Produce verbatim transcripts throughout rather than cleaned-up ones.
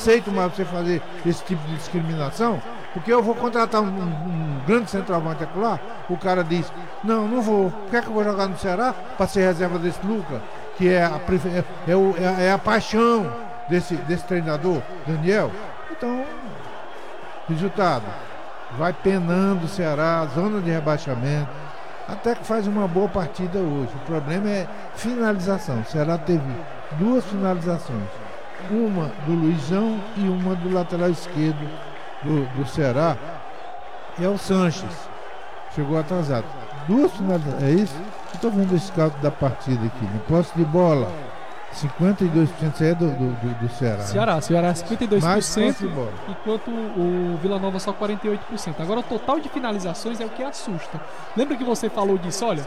aceito mais você fazer esse tipo de discriminação, porque eu vou contratar um, um, um grande centroavante lá, o cara diz, não, não vou, por que, é que eu vou jogar no Ceará para ser reserva desse Lucas, que é a, é, é, o, é, é a paixão desse, desse treinador, Daniel. Então, resultado, vai penando o Ceará, zona de rebaixamento, até que faz uma boa partida hoje. O problema é finalização. O Ceará teve duas finalizações, uma do Luizão e uma do lateral esquerdo do, do Ceará, é o Sanches, chegou atrasado. Duas finalizações, é isso? Estou vendo esse scout da partida aqui, no posse de bola, cinquenta e dois por cento é do, do, do, do Ceará. Ceará, né? Ceará cinquenta e dois por cento, Mais enquanto o Vila Nova só quarenta e oito por cento. Agora o total de finalizações é o que assusta. Lembra que você falou disso? Olha,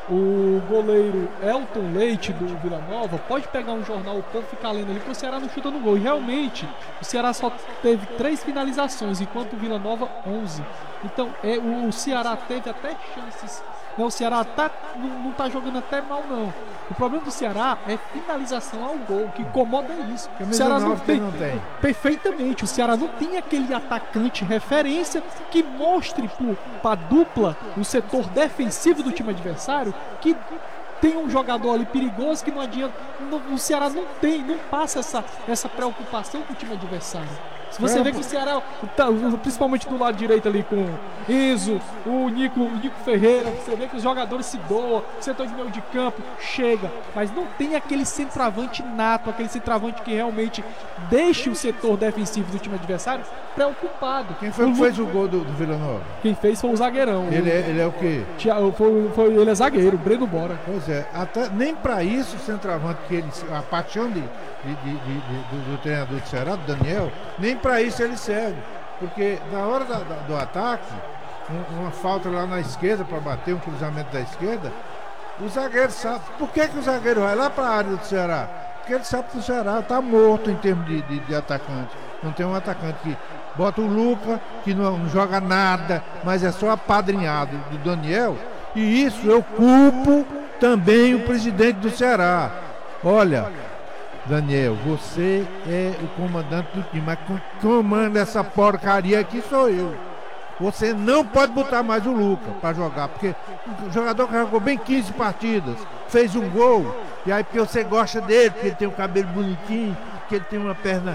o goleiro Elton Leite do Vila Nova pode pegar um jornal, o povo ficar lendo ali, porque o Ceará não chuta no gol. E realmente, o Ceará só teve três finalizações, enquanto o Vila Nova onze. Então, é, o, o Ceará teve até chances. Não, o Ceará tá, não, não tá jogando até mal, não. O problema do Ceará é finalização ao gol, que incomoda isso. O Ceará não tem, não tem. Perfeitamente. O Ceará não tem aquele atacante referência que mostre para a dupla, o setor defensivo do time adversário, que tem um jogador ali perigoso que não adianta. No, o Ceará não tem, não passa essa, essa preocupação com o time adversário. Se você vê que o Ceará, principalmente do lado direito ali com Enzo, o Nico, o Nico Ferreira, você vê que os jogadores se doam, o setor de meio de campo chega, mas não tem aquele centroavante nato, aquele centroavante que realmente deixe o setor defensivo do time adversário preocupado. Quem foi o que fez o gol do, do Vila Nova? Quem fez foi o zagueirão. Ele o, é, ele é o quê? Foi, foi, ele é zagueiro, o Breno Bora. Pois é, até, nem para isso o centroavante, que ele, a paixão de, de, de, de, de, do, do treinador do Ceará, do Daniel, nem para isso ele serve. Porque na hora da, da, do ataque, um, uma falta lá na esquerda para bater, um cruzamento da esquerda, o zagueiro sabe. Por que, que o zagueiro vai lá para a área do Ceará? Porque ele sabe que o Ceará está morto em termos de, de, de atacante. Não tem um atacante que bota o Luca, que não, não joga nada, mas é só apadrinhado do Daniel. E isso eu culpo também o presidente do Ceará. Olha, Daniel, você é o comandante do time, mas quem comanda essa porcaria aqui sou eu. Você não pode botar mais o Luca para jogar, porque o jogador que jogou bem quinze partidas, fez um gol, e aí porque você gosta dele, porque ele tem um cabelo bonitinho, porque ele tem uma perna.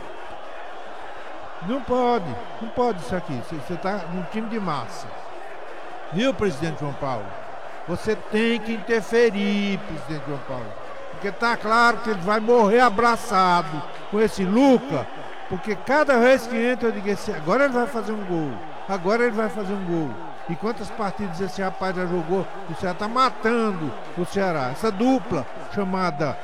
Não pode, não pode isso aqui. Você está num time de massa. Viu, presidente João Paulo? Você tem que interferir, presidente João Paulo. Porque tá claro que ele vai morrer abraçado com esse Luca. Porque cada vez que entra eu digo assim, agora ele vai fazer um gol. Agora ele vai fazer um gol. E quantas partidas esse rapaz já jogou? O Ceará tá matando o Ceará. Essa dupla chamada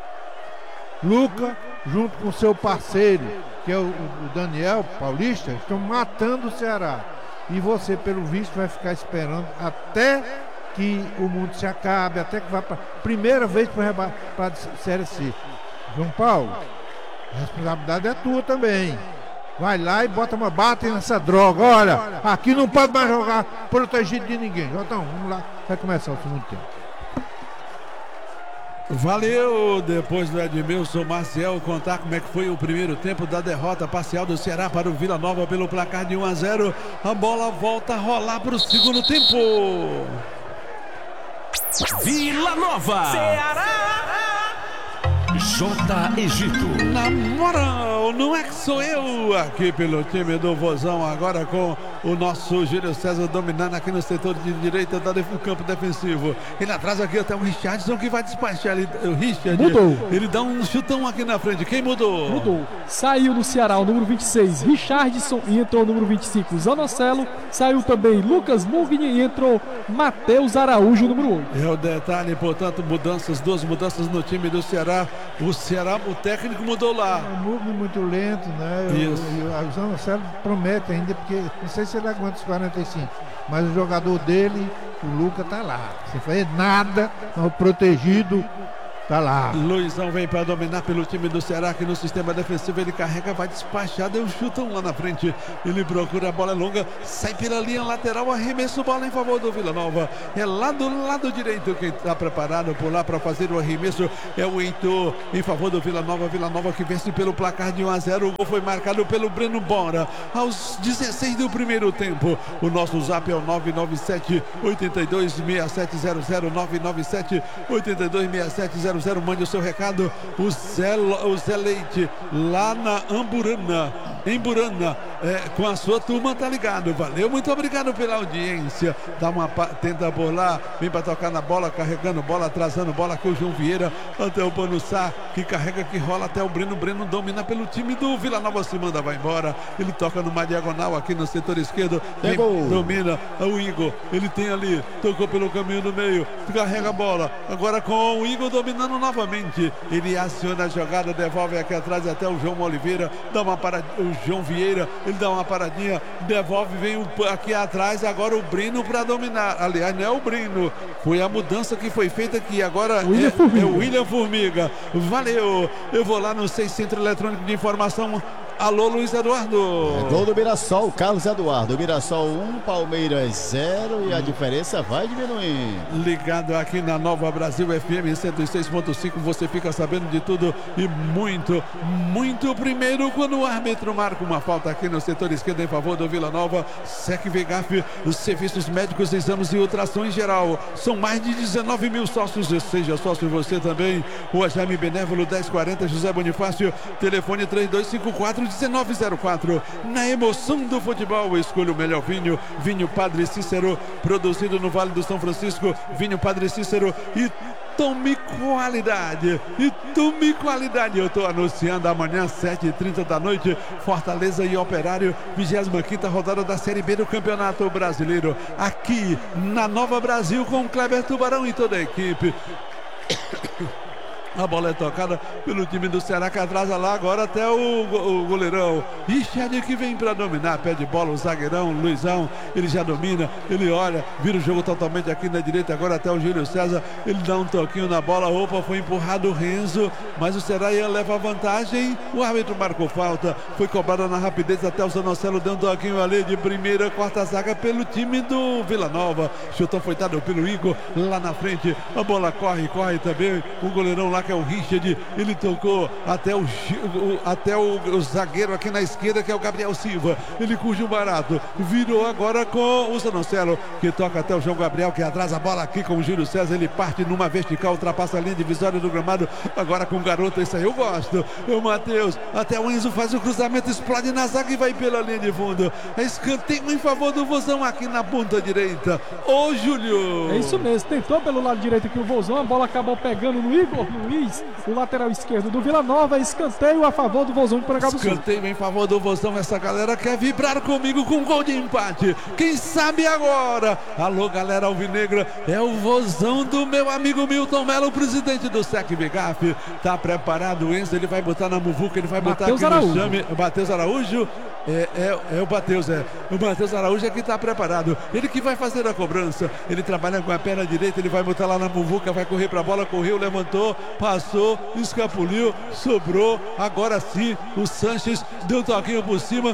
Luca junto com seu parceiro, que é o, o Daniel Paulista, estão matando o Ceará. E você, pelo visto, vai ficar esperando até que o mundo se acabe, até que vá para primeira vez para a Série C. João Paulo, a responsabilidade é tua também. Vai lá e bota uma bata nessa droga. Olha, aqui não pode mais jogar protegido de ninguém. Então, vamos lá, vai começar o segundo tempo. Valeu, depois do Edmilson Maciel contar como é que foi o primeiro tempo da derrota parcial do Ceará para o Vila Nova pelo placar de um a zero. A bola volta a rolar para o segundo tempo. Vila Nova, Ceará. J. Egito. Na moral, não é que sou eu aqui pelo time do Vozão, agora com o nosso Júlio César dominando aqui no setor de direita do campo defensivo. Ele atrás aqui até o Richardson que vai despachar ali. O Richard, mudou. Ele dá um chutão aqui na frente. Quem mudou? Mudou. Saiu no Ceará o número vinte e seis, Richardson, e entrou o número vinte e cinco, Zanocelo. Saiu também Lucas Mugni e entrou Matheus Araújo, número oito. É o detalhe, portanto, mudanças, duas mudanças no time do Ceará. O Ceará, o técnico mudou lá. É um movimento muito lento, né? Isso. O Zanocelo promete ainda, porque não sei se ele aguenta os quarenta e cinco, mas o jogador dele, o Luca, tá lá. Sem fazer nada, protegido Tá lá. Luizão vem para dominar pelo time do Ceará, que no sistema defensivo ele carrega, vai despachar, deu um chutão lá na frente. Ele procura a bola longa, sai pela linha lateral, arremesso, bola em favor do Vila Nova. É lá do lado direito quem está preparado por lá para fazer o arremesso. É o Heitor em favor do Vila Nova. Vila Nova que vence pelo placar de um a zero. O gol foi marcado pelo Breno Bora aos dezesseis do primeiro tempo. O nosso zap é o nove nove sete, oito dois, seis sete zero zero, nove nove sete, oito dois, seis sete zero zero. Mande o seu recado. O Zé, o Zé Leite lá na Amburana, em Burana, é, com a sua turma, tá ligado. Valeu, muito obrigado pela audiência. Dá uma tenta bolar, vem para tocar na bola, carregando bola, atrasando bola aqui o João Vieira até o Panussá, que carrega, que rola até o Breno. Breno domina pelo time do Vila Nova, se manda, vai embora. Ele toca numa diagonal aqui no setor esquerdo, vem, domina o Igor, ele tem ali, tocou pelo caminho do meio, carrega a bola, agora com o Igor dominando novamente, ele aciona a jogada, devolve aqui atrás até o João Oliveira, dá uma paradinha, o João Vieira, ele dá uma paradinha, devolve, vem aqui atrás, agora o Breno para dominar, aliás não é o Breno, foi a mudança que foi feita aqui, agora William é, é o William Formiga. Valeu, eu vou lá no seis Centro Eletrônico de Informação. Alô, Luiz Eduardo. É gol do Mirassol, Carlos Eduardo. Mirassol um, Palmeiras zero e a diferença vai diminuir. Ligado aqui na Nova Brasil F M cento e seis ponto cinco, você fica sabendo de tudo e muito, muito primeiro quando o árbitro marca uma falta aqui no setor esquerdo em favor do Vila Nova. SecVegaf, os serviços médicos, exames e ultrassom em geral. São mais de dezenove mil sócios, seja sócio você também. Rua Jaime Benévolo dez quarenta, José Bonifácio, telefone três dois cinco quatro, um nove zero quatro. Na emoção do futebol, escolha o melhor vinho, vinho Padre Cícero, produzido no Vale do São Francisco, vinho Padre Cícero. E tome qualidade, e tome qualidade. Eu estou anunciando amanhã, sete e trinta da noite, Fortaleza e Operário, vigésima quinta rodada da Série B do Campeonato Brasileiro, aqui na Nova Brasil, com o Kleber Tubarão e toda a equipe. A bola é tocada pelo time do Ceará, que atrasa lá agora até o, o goleirão Richard, que vem para dominar, pede bola, o zagueirão Luizão, ele já domina, ele olha, vira o jogo totalmente aqui na direita, agora até o Júlio César, ele dá um toquinho na bola, opa, foi empurrado o Renzo, mas o Ceará ia levar vantagem, o árbitro marcou falta, foi cobrada na rapidez, até o Zanocelo deu um toquinho ali de primeira, quarta zaga pelo time do Vila Nova, chutão foi dado pelo Igor, lá na frente, a bola corre, corre também, o goleirão lá que é o Richard, ele tocou até o, o até o, o zagueiro aqui na esquerda, que é o Gabriel Silva, ele cujo barato, virou agora com o Zanocelo, que toca até o João Gabriel, que atrasa a bola aqui com o Júlio César, ele parte numa vertical, ultrapassa a linha divisória do gramado, agora com o garoto, isso aí eu gosto, o Matheus, até o Enzo faz o cruzamento, explode na zaga e vai pela linha de fundo, é escanteio em favor do Vozão aqui na ponta direita. Ô Júlio! É isso mesmo, tentou pelo lado direito aqui o Vozão, a bola acabou pegando no Igor Luiz, o lateral esquerdo do Vila Nova, escanteio a favor do Vozão de Porangaba do Sul. Escanteio em favor do Vozão, essa galera quer vibrar comigo com um gol de empate, quem sabe agora? Alô galera alvinegra, é o Vozão do meu amigo Milton Melo, presidente do SecVegaf, tá preparado o Enzo, ele vai botar na muvuca, ele vai botar Mateus aqui Araújo. no chame, Matheus Araújo, é, é, é o Matheus, é, o Matheus Araújo é que tá preparado, ele que vai fazer a cobrança, ele trabalha com a perna direita, ele vai botar lá na muvuca, vai correr pra bola, correu, levantou, passou, escapuliu, sobrou, agora sim, o Sanches deu um toquinho por cima.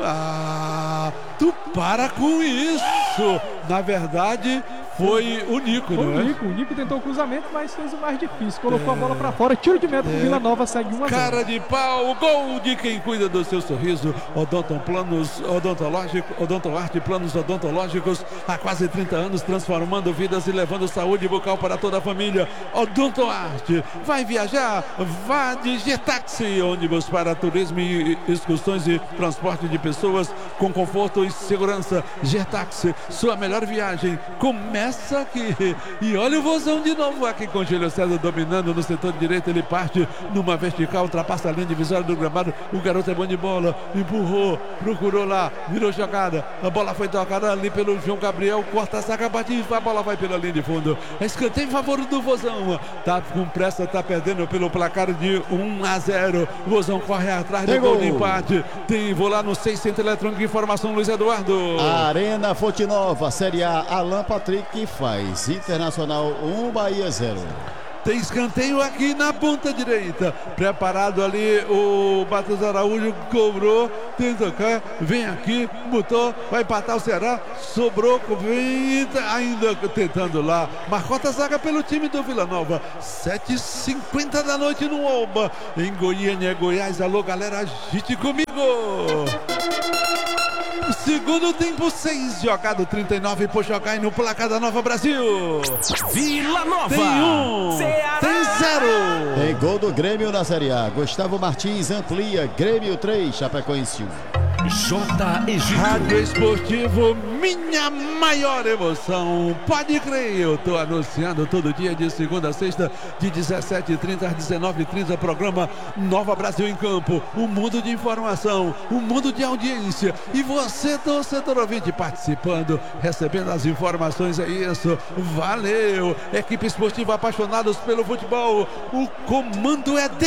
Ah, tu para com isso! Na verdade, foi o Nico, Foi não o é? Nico, o Nico tentou o cruzamento, mas fez o mais difícil, colocou a bola pra fora, tiro de meta pro Vila Nova, segue um a zero. Cara de pau, gol de quem cuida do seu sorriso. Odonton Planos Odontológico, Odontoarte Planos Odontológicos, há quase trinta anos transformando vidas e levando saúde bucal para toda a família. Odontoarte, vai viajar? Vá de Getaxi, ônibus para turismo e excursões e transporte de pessoas com conforto e segurança. Getaxi, sua melhor viagem começa aqui. E olha o Vozão de novo aqui com o Júlio César dominando no setor direito, ele parte numa vertical, ultrapassa a linha divisória do gramado, o garoto é bom de bola, empurrou, procurou lá, virou jogada, a bola foi tocada ali pelo João Gabriel, corta a saca, bate, a bola vai pela linha de fundo, é escanteio em favor do Vozão, tá com pressa, tá perdendo pelo placar de um a zero, o Vozão corre atrás do gol de empate, tem, vou lá no seis Centro Eletrônico de Informação, Luiz Eduardo. Arena Fonte Nova, Série A, Alan Patrick faz Internacional um, Bahia zero. Tem escanteio aqui na ponta direita. Preparado ali o Matheus Araújo, cobrou, tenta cá, vem aqui, botou, vai empatar o Ceará, sobrou, vem ainda tentando lá. Marcota a zaga pelo time do Vila Nova. sete e cinquenta da noite no Oba, em Goiânia, Goiás. Alô, galera, agite comigo. Segundo tempo, seis jogado, trinta e nove por jogar no placar da Nova Brasil. Vila Nova tem um, Ceará. tem zero. Tem gol do Grêmio na Série A. Gustavo Martins amplia. Grêmio três, Chapecoense um. J. Egito. Rádio Esportivo, minha maior emoção. Pode crer, eu tô anunciando todo dia de segunda a sexta, de dezessete e trinta às dezenove e trinta, programa Nova Brasil em Campo. Um mundo de informação, um mundo de audiência. E você, torcedor ouvinte, participando, recebendo as informações, é isso. Valeu! Equipe esportiva apaixonados pelo futebol. O comando é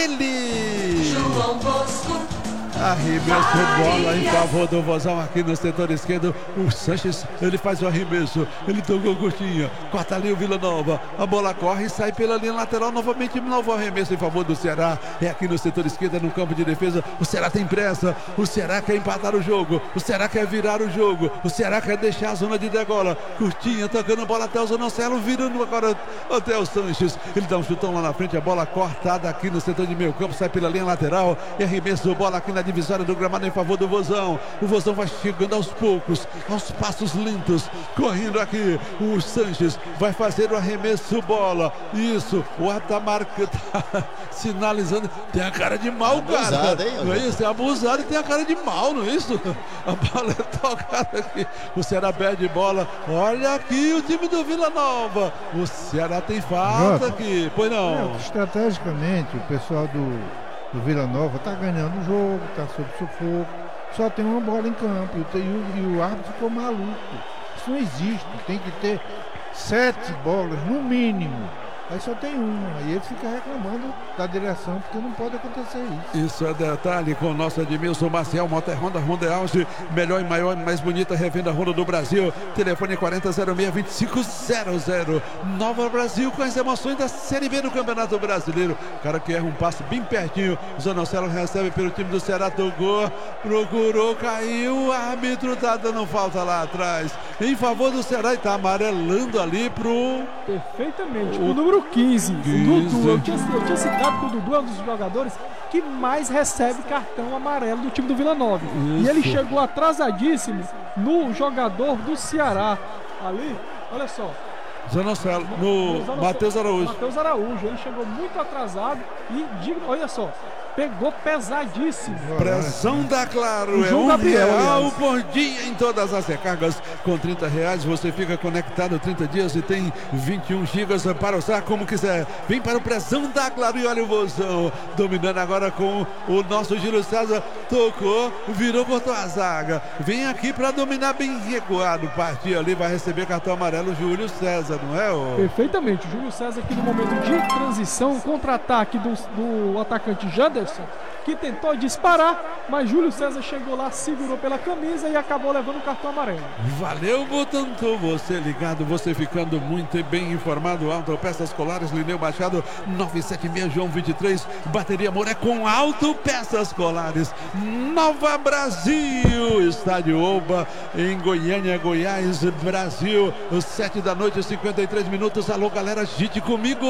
dele. João Bosco. Arremesso, bola em favor do Vozão aqui no setor esquerdo. O Sanches, ele faz o arremesso, ele tocou coxinha, corta ali o Vila Nova, a bola corre e sai pela linha lateral, novamente novo arremesso em favor do Ceará. É aqui no setor esquerdo, no campo de defesa. O Ceará tem pressa, o Ceará quer empatar o jogo, o Ceará quer virar o jogo, o Ceará quer deixar a zona de degola. Curtinha, tocando bola até o Zanocelo, virando agora até o Sanches. Ele dá um chutão lá na frente, a bola cortada aqui no setor de meio campo, sai pela linha lateral e arremesso, bola aqui na divisória do gramado em favor do Vozão. O Vozão vai chegando aos poucos, aos passos lentos, correndo aqui. O Sanches vai fazer o arremesso, bola. Isso, o Atamarca tá sinalizando. Tem a cara de mal, cara. Abusado, hein, não é isso? É abusado e tem a cara de mal, não é isso? A bola é tocada aqui. O Ceará perde bola. Olha aqui o time do Vila Nova. O Ceará tem falta aqui. Pois não. É, estrategicamente, o pessoal do do Vila Nova tá ganhando o jogo, tá sob sufoco, só tem uma bola em campo e o, e o árbitro ficou maluco. Isso não existe, tem que ter sete bolas no mínimo. Aí só tem uma, aí ele fica reclamando da direção, porque não pode acontecer isso. Isso é detalhe com o nosso Edmilson Maciel, Motor Honda, Honda Auge, melhor e maior e mais bonita revenda Honda do Brasil. Telefone quarenta zero seis, vinte e cinco zero zero. Nova Brasil com as emoções da Série B do Campeonato Brasileiro. O cara que erra um passe bem pertinho. O Zanocelo recebe pelo time do Ceará, tocou, procurou, caiu. O árbitro tá dando falta lá atrás em favor do Ceará e tá amarelando ali pro... Perfeitamente. O número quinze, quinze. Dudu. Eu tinha, eu tinha citado que o Dudu é um dos jogadores que mais recebe cartão amarelo do time do Vila Nova. Isso. E ele chegou atrasadíssimo no jogador do Ceará. Ali, olha só. Zanocelo, no Matheus Araújo. Matheus Araújo. Ele chegou muito atrasado e, digo, olha só, pegou pesadíssimo. Pressão da Claro, O é João um Gabriel, real aliás. por dia em todas as recargas. Com trinta reais você fica conectado trinta dias e tem vinte e um gigas para usar como quiser. Vem para o Pressão da Claro e olha o Vozão dominando agora com o nosso Júlio César. Tocou, virou, botou a zaga. Vem aqui para dominar bem recuado. Partiu ali, vai receber cartão amarelo Júlio César, não é? Ô? Perfeitamente. O Júlio César aqui no momento de transição, contra-ataque do, do atacante Janderson, que tentou disparar, mas Júlio César chegou lá, segurou pela camisa e acabou levando o cartão amarelo. Valeu, Botanto, você ligado, você ficando muito bem informado. Autopeças Colares, Lineu Machado, nove sete seis, João vinte e três, Bateria Moré com Autopeças Colares. Nova Brasil, Estádio Oba, em Goiânia, Goiás, Brasil, sete da noite, cinquenta e três minutos. Alô, galera, agite comigo.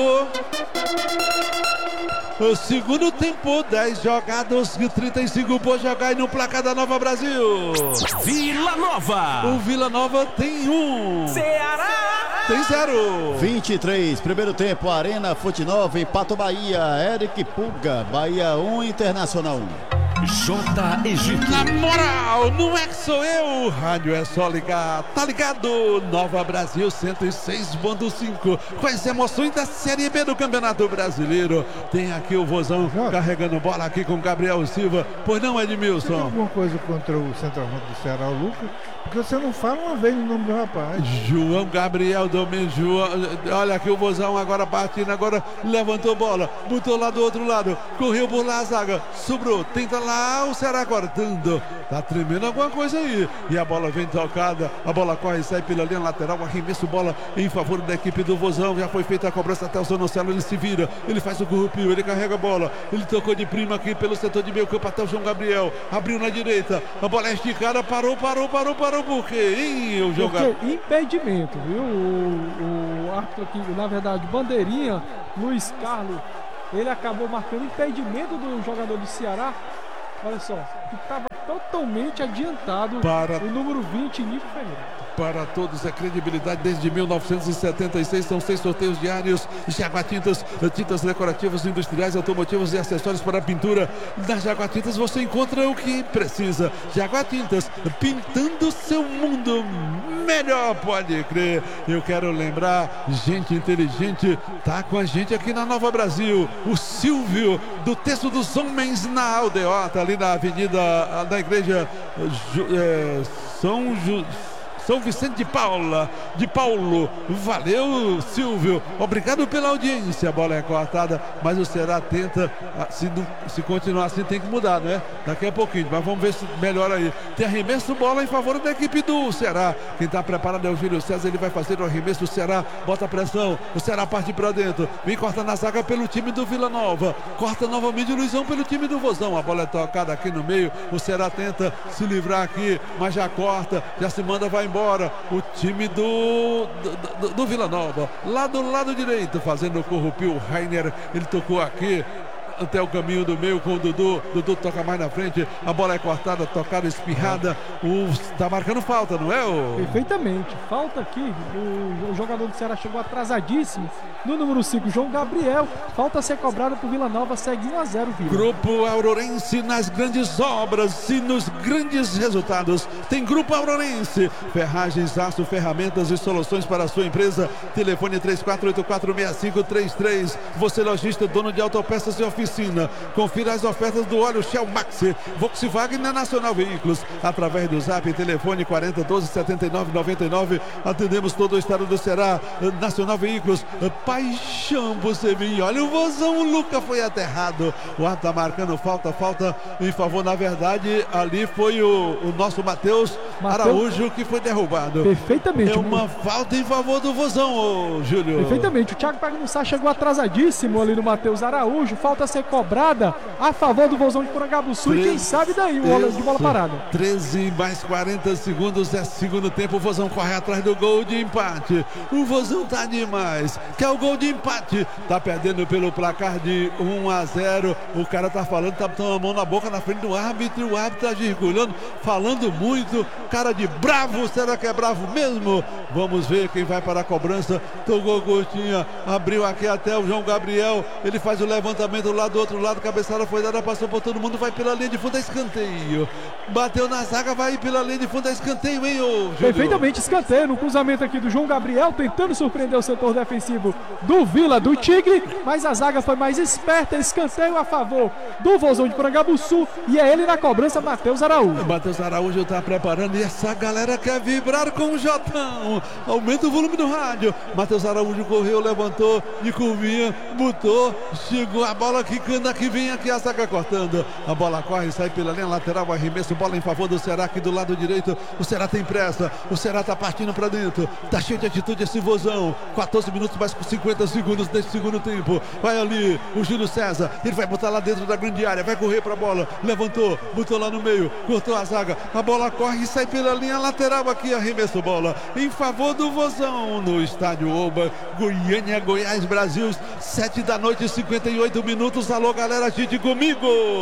O segundo tempo, dez jogados, trinta e cinco por jogar e no placar da Nova Brasil. Vila Nova. O Vila Nova tem um. Ceará. Tem zero. vinte e três, primeiro tempo, Arena Fonte Nova, empata o Bahia, Eric Pulga, Bahia um, Internacional um. J. Egito. Na moral, não é que sou eu. Rádio é só ligar. Tá ligado? Nova Brasil cento e seis ponto cinco. Com as emoções da Série B do Campeonato Brasileiro. Tem aqui o Vozão Jota. carregando bola aqui com Gabriel Silva. Pois não, Você tem Edmilson? alguma coisa contra o centroavante do Ceará, o Lucas? Porque você não fala uma vez o nome do rapaz. João Gabriel Domingos, João, olha aqui o Vozão agora partindo, agora levantou bola, botou lá do outro lado, correu por lá a zaga, sobrou, tenta lá lá o Ceará cortando. Tá tremendo alguma coisa aí. E a bola vem tocada, a bola corre e sai pela linha lateral, arremesso bola em favor da equipe do Vozão. Já foi feita a cobrança até o Zonocelo, ele se vira, ele faz o corrupio, ele carrega a bola, ele tocou de prima aqui pelo setor de meio campo até o João Gabriel, abriu na direita, a bola é esticada, parou, parou, parou, parou, por quê? Hein, o jogador? Impedimento, viu? O, o árbitro aqui, na verdade, bandeirinha, Luiz Carlos, ele acabou marcando impedimento do jogador do Ceará. Olha só, que estava totalmente adiantado para o número vinte, Nico Ferreira. Para todos é credibilidade desde mil novecentos e setenta e seis, são seis sorteios diários. Jaguatintas, tintas decorativas, industriais, automotivos e acessórios para pintura. Na Jaguatintas você encontra o que precisa. Jaguatintas, pintando seu mundo melhor, pode crer. Eu quero lembrar, gente inteligente tá com a gente aqui na Nova Brasil. O Silvio, do Texto dos Homens, na Aldeota, ali na Avenida da Igreja é, São Ju... São Vicente de Paula, de Paulo. Valeu, Silvio. Obrigado pela audiência. A bola é cortada, mas o Ceará tenta. Se, não, se continuar assim, tem que mudar, né? Daqui a pouquinho, mas vamos ver se melhora aí. Tem arremesso, bola em favor da equipe do Ceará. Quem está preparado é o Júlio César. Ele vai fazer o arremesso. O Ceará bota a pressão. O Ceará parte para dentro. Vem corta na zaga pelo time do Vila Nova. Corta novamente o Luizão pelo time do Vozão. A bola é tocada aqui no meio. O Ceará tenta se livrar aqui, mas já corta, já se manda, vai embora. O time do, do, do, do Vila Nova, lá do lado direito, fazendo o corrupio. O Rainer, ele tocou aqui até o caminho do meio com o Dudu. Dudu toca mais na frente, a bola é cortada, tocada, espirrada. O, tá marcando falta, não é? O... Perfeitamente, falta aqui. O, o jogador do Ceará chegou atrasadíssimo. No número cinco, João Gabriel. Falta a ser cobrada por Vila Nova, segue um a zero. Vila. Grupo Aurorense nas grandes obras e nos grandes resultados. Tem Grupo Aurorense, ferragens, aço, ferramentas e soluções para a sua empresa. Telefone três quatro oito quatro, seis cinco três três. Você lojista, dono de autopeças e oficina. Confira as ofertas do óleo Shell Maxi, Volkswagen na Nacional Veículos, através do Zap, telefone quarenta, doze, setenta e nove, noventa e nove. Atendemos todo o estado do Ceará. Nacional Veículos, paixão você vem. Olha o Vozão, o Luca foi aterrado. O ar tá marcando falta, falta em favor, na verdade, ali foi o, o nosso Matheus Araújo que foi derrubado. Perfeitamente. É uma falta em favor do Vozão, ô, Júlio. Perfeitamente. O Thiago Pagnussá chegou atrasadíssimo ali no Matheus Araújo. Falta ser cobrada a favor do Vozão de Porangabuçu. E quem sabe daí o óleo de bola parada. treze mais quarenta segundos é segundo tempo. O Vozão corre atrás do gol de empate. O Vozão tá demais. Quer o gol de empate. Tá perdendo pelo placar de um a zero. O cara tá falando, tá botando a mão na boca na frente do árbitro. O árbitro tá girgulhando, falando muito. Cara de bravo. Será que é bravo mesmo? Vamos ver quem vai para a cobrança. Tocou Gotinha. Abriu aqui até o João Gabriel. Ele faz o levantamento lá do outro lado. Cabeçada foi dada, passou por todo mundo. Vai pela linha de fundo, é escanteio. Bateu na zaga, vai pela linha de fundo, é escanteio, hein, ô Júlio? Perfeitamente, escanteio no cruzamento aqui do João Gabriel, tentando surpreender o setor defensivo do Vila do Tigre, mas a zaga foi mais esperta. Escanteio a favor do Vozão de Porangabuçu e é ele na cobrança, Matheus Araújo. Matheus Araújo tá preparando e essa galera quer vibrar com o Jotão. Aumenta o volume do rádio. Matheus Araújo correu, levantou de curvinha, botou, chegou a bola quicando aqui, vem aqui a zaga cortando. A bola corre, sai pela linha lateral, arremesso, bola em favor do Ceará aqui do lado direito. O Ceará tem pressa, o Ceará tá partindo pra dentro, tá cheio de atitude esse Vozão. quatorze minutos mais com cinquenta segundos desse segundo tempo. Vai ali o Júlio César, ele vai botar lá dentro da grande área, vai correr pra bola, levantou, botou lá no meio, cortou a zaga, a bola corre e sai pela linha lateral aqui, arremesso bola em favor do Vozão no estádio Oba, Goiânia, Goiás, Brasil, sete da noite, cinquenta e oito minutos. Alô galera, agite comigo.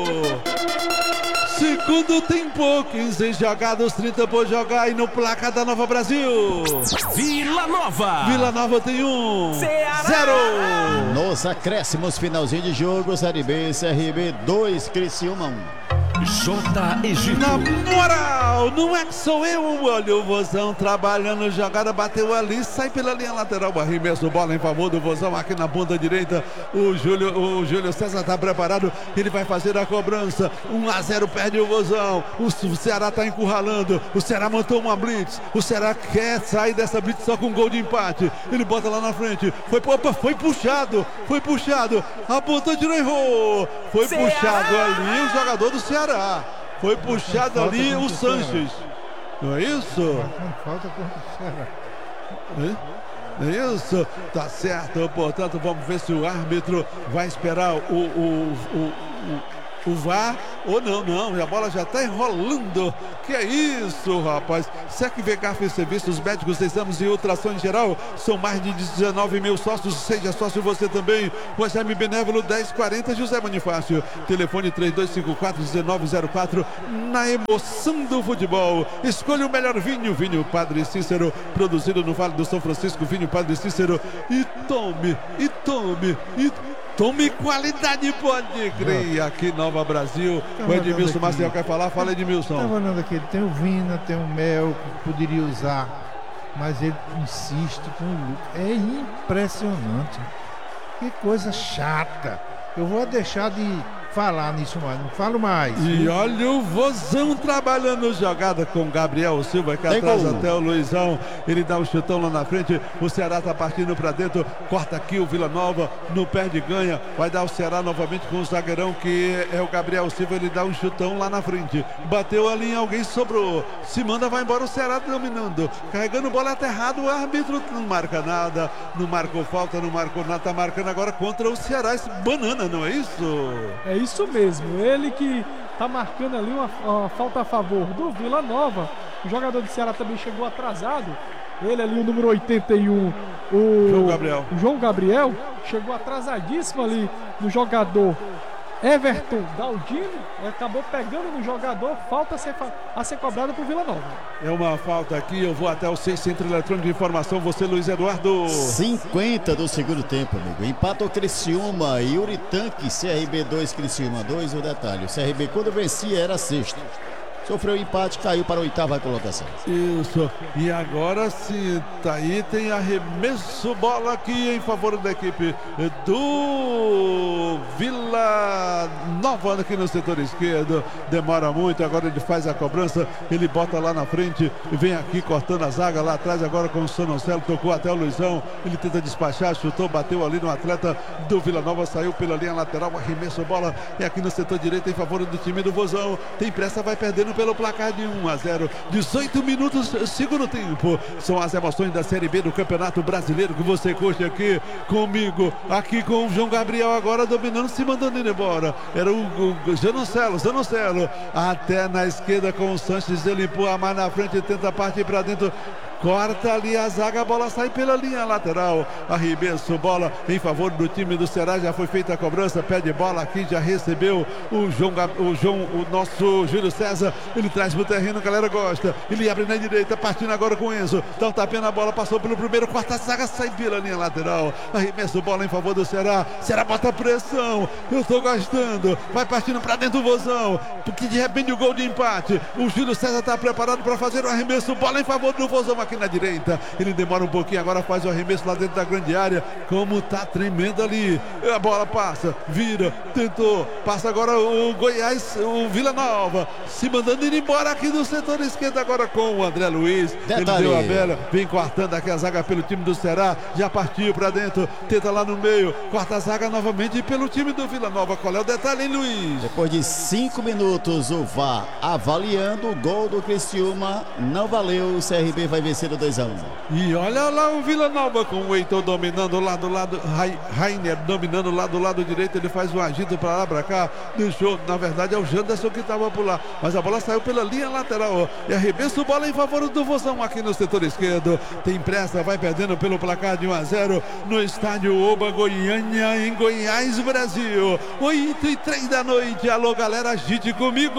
Segundo tempo, quinze jogados, trinta por jogar e no placar da Nova Brasil. Vila Nova. Vila Nova tem um. Ceará. Zero. Nos acréscimos, finalzinho de jogo, Série B, C R B dois, Criciúma um. J. Egito. Na moral, não é que sou eu. Olha o Vozão trabalhando, jogada, bateu ali, sai pela linha lateral, arremesso, bola em favor do Vozão aqui na ponta direita. O Júlio, o Júlio César está preparado, ele vai fazer a cobrança. um a zero, perde o Vozão. O Ceará está encurralando, o Ceará montou uma blitz, o Ceará quer sair dessa blitz só com um gol de empate. Ele bota lá na frente, foi, opa, foi puxado, foi puxado, apontou, tirou, errou. Foi Ceará. Puxado ali o jogador do Ceará. Ceará. Foi puxado ali o Sanches. Não é isso? Falta contra o Ceará. É isso, tá certo. Portanto, vamos ver se o árbitro vai esperar o, o, o, o, o V A R ou não, não. A bola já tá enrolando. Que é isso, rapaz? Sec Vegaf e Serviços Médicos, exames e ultrassom em geral. São mais de dezenove mil sócios. Seja sócio você também. O Jaime Benévolo dez quarenta, José Bonifácio. Telefone três dois cinco quatro, um nove zero quatro. Na emoção do futebol. Escolha o melhor vinho. Vinho Padre Cícero, produzido no Vale do São Francisco. Vinho Padre Cícero. E tome, e tome, e tome qualidade, pode crer. Aqui Nova Brasil. O Edmilson Maciel quer falar? Fala, Edmilson. Estava falando aqui, tem o Vina, tem o Mel, que poderia usar, mas ele insiste com o Lucas. É impressionante. Que coisa chata. Eu vou deixar de falar nisso mais, não falo mais. E olha o Vozão trabalhando jogada com Gabriel Silva, que atrás até o Luizão. Ele dá um chutão lá na frente. O Ceará tá partindo para dentro. Corta aqui o Vila Nova. No perde ganha. Vai dar o Ceará novamente com o zagueirão, que é o Gabriel Silva. Ele dá um chutão lá na frente. Bateu ali em alguém, sobrou. Se manda, vai embora o Ceará dominando. Carregando bola aterrado. O árbitro não marca nada. Não marcou falta, não marcou nada. Tá marcando agora contra o Ceará. Esse banana, não é isso? É isso. Isso mesmo, ele que tá marcando ali uma, uma falta a favor do Vila Nova. O jogador do Ceará também chegou atrasado. Ele ali, o número oitenta e um, o João Gabriel, o João Gabriel chegou atrasadíssimo ali no jogador Everton Galdino, acabou pegando no jogador, falta a ser, a ser cobrada por Vila Nova. É uma falta aqui, eu vou até o seis Centro Eletrônico de Informação, você, Luiz Eduardo. cinquenta do segundo tempo, amigo. Empata o Criciúma, Yuri Tanque, C R B dois, Criciúma dois. O detalhe, o C R B quando vencia era sexto. Sofreu empate, caiu para a oitava colocação. Isso, e agora sim, tá aí, tem arremesso, bola aqui em favor da equipe do Vila Nova aqui no setor esquerdo. Demora muito, agora ele faz a cobrança, ele bota lá na frente, vem aqui cortando a zaga lá atrás, agora com o Sonocelo, tocou até o Luizão, ele tenta despachar, chutou, bateu ali no atleta do Vila Nova, saiu pela linha lateral, arremesso, bola, é aqui no setor direito em favor do time do Vozão. Tem pressa, vai perdendo pelo placar de um a zero, dezoito minutos, segundo tempo. São as emoções da Série B do Campeonato Brasileiro que você curte aqui comigo, aqui com o João Gabriel agora dominando, se mandando ir embora. Era o, o Janocelo, Janocelo, até na esquerda com o Sanches, ele empurra mais na frente, tenta partir para dentro. Corta ali a zaga, a bola sai pela linha lateral. Arremesso, bola em favor do time do Ceará. Já foi feita a cobrança, pede bola aqui, já recebeu o João, o João, o nosso Júlio César. Ele traz pro terreno, a galera gosta. Ele abre na direita, partindo agora com o Enzo. Dá um tapinha na bola, passou pelo primeiro, corta a zaga, sai pela linha lateral. Arremesso, bola em favor do Ceará. Ceará bota pressão, eu tô gostando. Vai partindo pra dentro do Vozão, porque de repente o gol de empate. O Júlio César tá preparado para fazer o arremesso, bola em favor do Vozão aqui na direita, ele demora um pouquinho, agora faz o arremesso lá dentro da grande área, como tá tremendo ali, a bola passa, vira, tentou, passa agora o Goiás, o Vila Nova, se mandando ir embora aqui do setor esquerdo agora com o André Luiz, Detalhe. Ele deu a bela, vem cortando aqui a zaga pelo time do Ceará, já partiu pra dentro, tenta lá no meio, corta a zaga novamente pelo time do Vila Nova. Qual é o detalhe, hein, Luiz? Depois de cinco minutos, o V A R avaliando o gol do Criciúma, não valeu, o C R B vai vencer o dois a um. E olha lá o Vila Nova com o Heitor dominando lá do lado, Rainer dominando lá do lado direito, ele faz um agito para lá, para cá, deixou, na verdade é o Janderson que estava por lá, mas a bola saiu pela linha lateral, e arremesso, bola em favor do Vozão aqui no setor esquerdo, tem pressa, vai perdendo pelo placar de um a zero no estádio Oba Goiânia, em Goiás, Brasil, oito e três da noite, alô galera, agite comigo!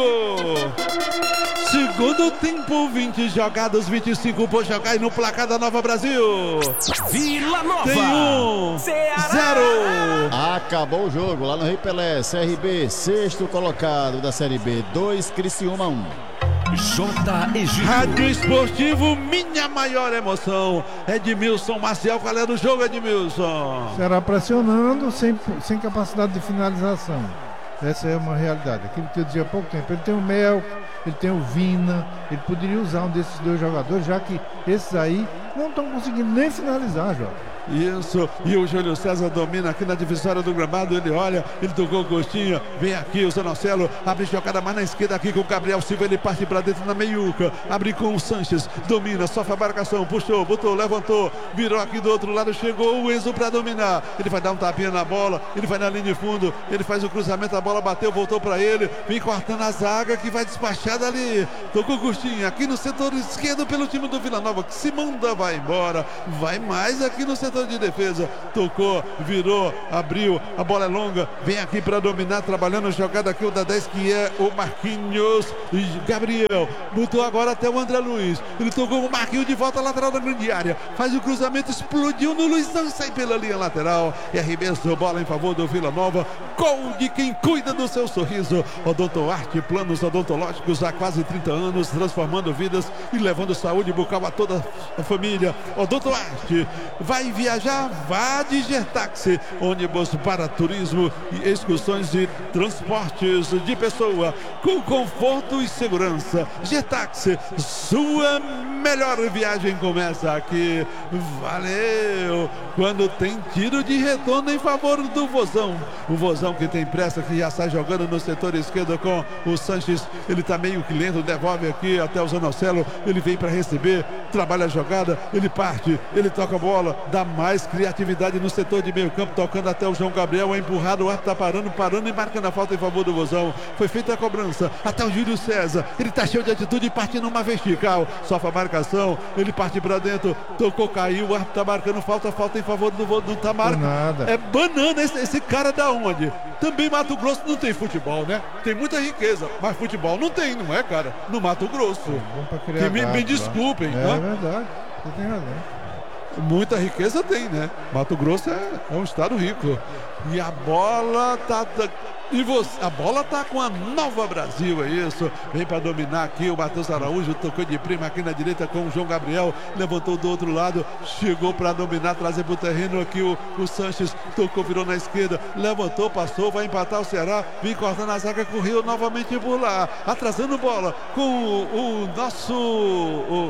Segundo tempo, vinte jogados, vinte e cinco por jogar e no placar da Nova Brasil. Vila Nova. Tem um, Ceará. zero. Acabou o jogo lá no Rei Pelé. C R B, sexto colocado da Série B, dois, Criciúma um. J. Egito. Rádio Esportivo, minha maior emoção. Edmilson Maciel, qual é do jogo, Edmilson? Será pressionando, sem, sem capacidade de finalização. Essa é uma realidade. Aquilo que eu dizia há pouco tempo, ele tem o Mel, ele tem o Vina, ele poderia usar um desses dois jogadores, já que esses aí não estão conseguindo nem finalizar, Jota. Isso, e o Júlio César domina aqui na divisória do gramado. Ele olha, ele tocou Costinha. Vem aqui o Zanocelo, abre jogada mais na esquerda aqui com o Gabriel Silva. Ele parte pra dentro na meiuca, abre com o Sanches, domina, sofre a marcação, puxou, botou, levantou, virou aqui do outro lado, chegou o Enzo pra dominar. Ele vai dar um tapinha na bola, ele vai na linha de fundo, ele faz o cruzamento, a bola bateu, voltou pra ele, vem cortando a zaga que vai despachar dali. Tocou Costinha aqui no setor esquerdo pelo time do Vila Nova, que se manda, vai embora, vai mais aqui no setor de defesa. Tocou, virou, abriu, a bola é longa, vem aqui para dominar, trabalhando jogada aqui o da dez, que é o Marquinhos Gabriel. Botou agora até o André Luiz. Ele tocou o Marquinhos de volta à lateral da grande área. Faz o cruzamento, explodiu no Luizão e sai pela linha lateral. E arremessou bola em favor do Vila Nova. Gol de quem cuida do seu sorriso. Odontoarte, planos odontológicos há quase trinta anos, transformando vidas e levando saúde bucal a toda a família. Odontoarte, vai viajar? Vá de Gertaxi, ônibus para turismo e excursões e transportes de pessoa com conforto e segurança. Gertaxi, sua melhor viagem começa aqui. Valeu! Quando tem tiro de retorno em favor do Vozão. O Vozão que tem pressa, que já sai jogando no setor esquerdo com o Sanches. Ele tá meio que lento, devolve aqui até o Zanocelo. Ele vem para receber, trabalha a jogada, ele parte, ele toca a bola, dá mais criatividade no setor de meio campo, tocando até o João Gabriel, é empurrado, o árbitro tá parando, parando e marcando a falta em favor do Vozão. Foi feita a cobrança, até o Júlio César, ele tá cheio de atitude e parte numa vertical, sofre a marcação, ele parte pra dentro, tocou, caiu, o árbitro tá marcando falta, falta em favor do Vozão, não tá marcando. É banana, esse, esse cara da onde? Também Mato Grosso não tem futebol, né? Tem muita riqueza, mas futebol não tem, não é, cara? No Mato Grosso. Que me, me desculpem, é, né? É verdade, você tem razão. Muita riqueza tem, né? Mato Grosso é, é um estado rico. E a bola tá... tá e você, a bola tá com a Nova Brasil, é isso. Vem para dominar aqui o Matheus Araújo, tocou de prima aqui na direita com o João Gabriel, levantou do outro lado, chegou para dominar, trazer pro terreno aqui o, o Sanches, tocou, virou na esquerda, levantou, passou, vai empatar o Ceará, vem cortando a zaga, correu novamente por lá, atrasando bola com o, o nosso... O,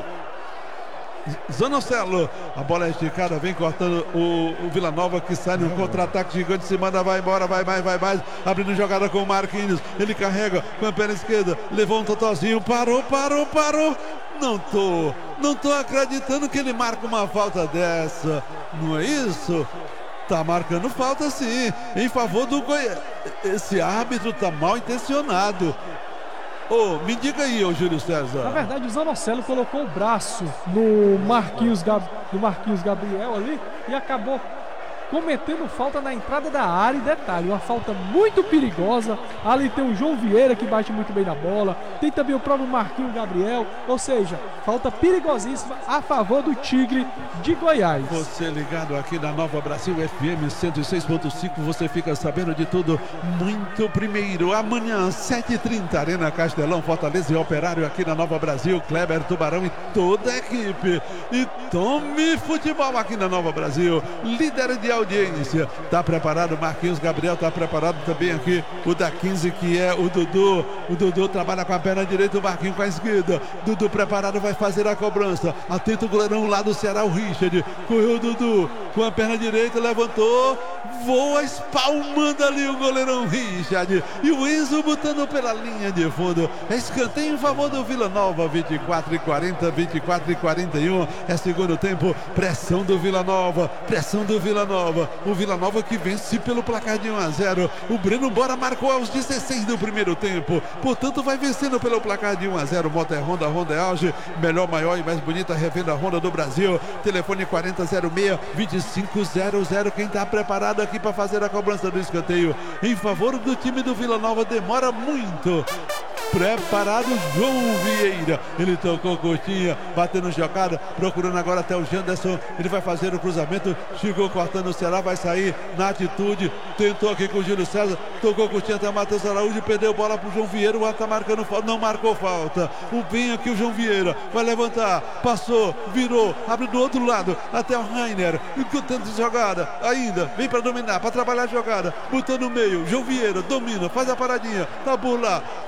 Zanocelo, a bola é esticada, vem cortando o, o Vila Nova, que sai no contra-ataque gigante, se manda, vai embora, vai mais, vai mais, abrindo jogada com o Marquinhos, ele carrega com a perna esquerda, levou um totalzinho, parou, parou, parou, não tô, não tô acreditando que ele marca uma falta dessa, não é isso? Tá marcando falta sim, em favor do Goiás. Esse árbitro tá mal intencionado. Ô, oh, me diga aí, ô Júlio César. Na verdade, o Zanocelo colocou o braço no Marquinhos, Gab... no Marquinhos Gabriel ali e acabou cometendo falta na entrada da área. E detalhe, uma falta muito perigosa. Ali tem o João Vieira, que bate muito bem na bola. Tem também o próprio Marquinhos Gabriel. Ou seja, falta perigosíssima a favor do Tigre de Goiás. Você ligado aqui na Nova Brasil F M cento e seis ponto cinco, você fica sabendo de tudo muito primeiro. Amanhã, sete e trinta, Arena Castelão, Fortaleza e Operário aqui na Nova Brasil. Kleber, Tubarão e toda a equipe. E tome futebol aqui na Nova Brasil. Líder de audiência. Tá preparado Marquinhos Gabriel, tá preparado também aqui o da quinze, que é o Dudu. O Dudu trabalha com a perna direita, o Marquinhos com a esquerda. Dudu preparado, vai fazer a cobrança. Atento o goleirão lá do Ceará, o Richard. Correu o Dudu com a perna direita, levantou, voa, espalmando ali o goleirão Richard. E o Enzo botando pela linha de fundo. É escanteio em favor do Vila Nova. vinte e quatro e quarenta, vinte e quatro e quarenta e um. É segundo tempo. Pressão do Vila Nova. Pressão do Vila Nova. O Vila Nova que vence pelo placar de um a zero. O Breno Bora marcou aos dezesseis do primeiro tempo. Portanto, vai vencendo pelo placar de um a zero. Moto é Honda, Honda é auge. Melhor, maior e mais bonita revenda Honda do Brasil. Telefone quarenta zero seis, vinte e cinco zero zero. Quem está preparado aqui para fazer a cobrança do escanteio em favor do time do Vila Nova demora muito. Preparado João Vieira, ele tocou Coutinha, batendo jogada, procurando agora até o Janderson, ele vai fazer o cruzamento, chegou cortando o Ceará, vai sair na atitude, tentou aqui com o Júlio César, tocou Coutinha até o Matheus Araújo, perdeu bola pro João Vieira, o árbitro tá marcando falta, não marcou falta, o bem aqui o João Vieira, vai levantar, passou, virou, abre do outro lado, até o Rainer, tentando jogada, ainda, vem para dominar, para trabalhar a jogada, botou no meio, João Vieira, domina, faz a paradinha, tá por lá, curte o barato,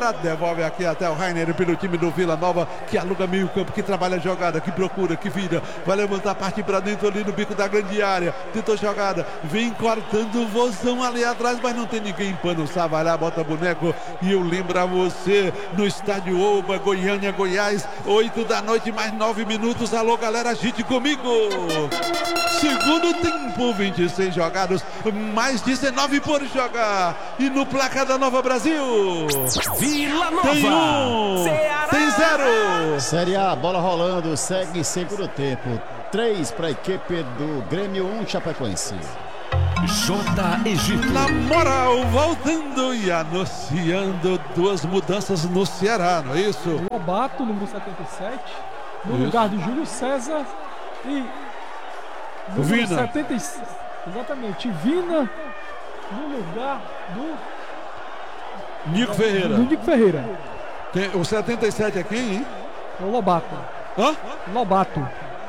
jogada, devolve aqui até o Rainer pelo time do Vila Nova, que aluga meio campo, que trabalha a jogada, que procura, que vira, vai levantar, partir para dentro ali no bico da grande área, tentou jogada, vem cortando o Vozão ali atrás, mas não tem ninguém, Pano Sá, vai lá, bota boneco, e eu lembro a você, no estádio Oba, Goiânia, Goiás, oito da noite, mais nove minutos, alô galera, agite comigo! Segundo tempo, vinte e seis jogados, mais dezenove por jogar. E no placar da Nova Brasil, Vila Nova tem um, Ceará. tem zero. Série A, bola rolando, segue segundo tempo. três para a equipe do Grêmio, um Chapecoense. J. Egito. Na moral, voltando e anunciando duas mudanças no Ceará, não é isso? Lobato, número setenta e sete, no Isso. lugar de Júlio César e número Vina. setenta e seis, exatamente, Vina no lugar do, Nico do Ferreira. Nico Ferreira. Tem- o setenta e sete é quem, hein? É o Lobato. Hã? Lobato.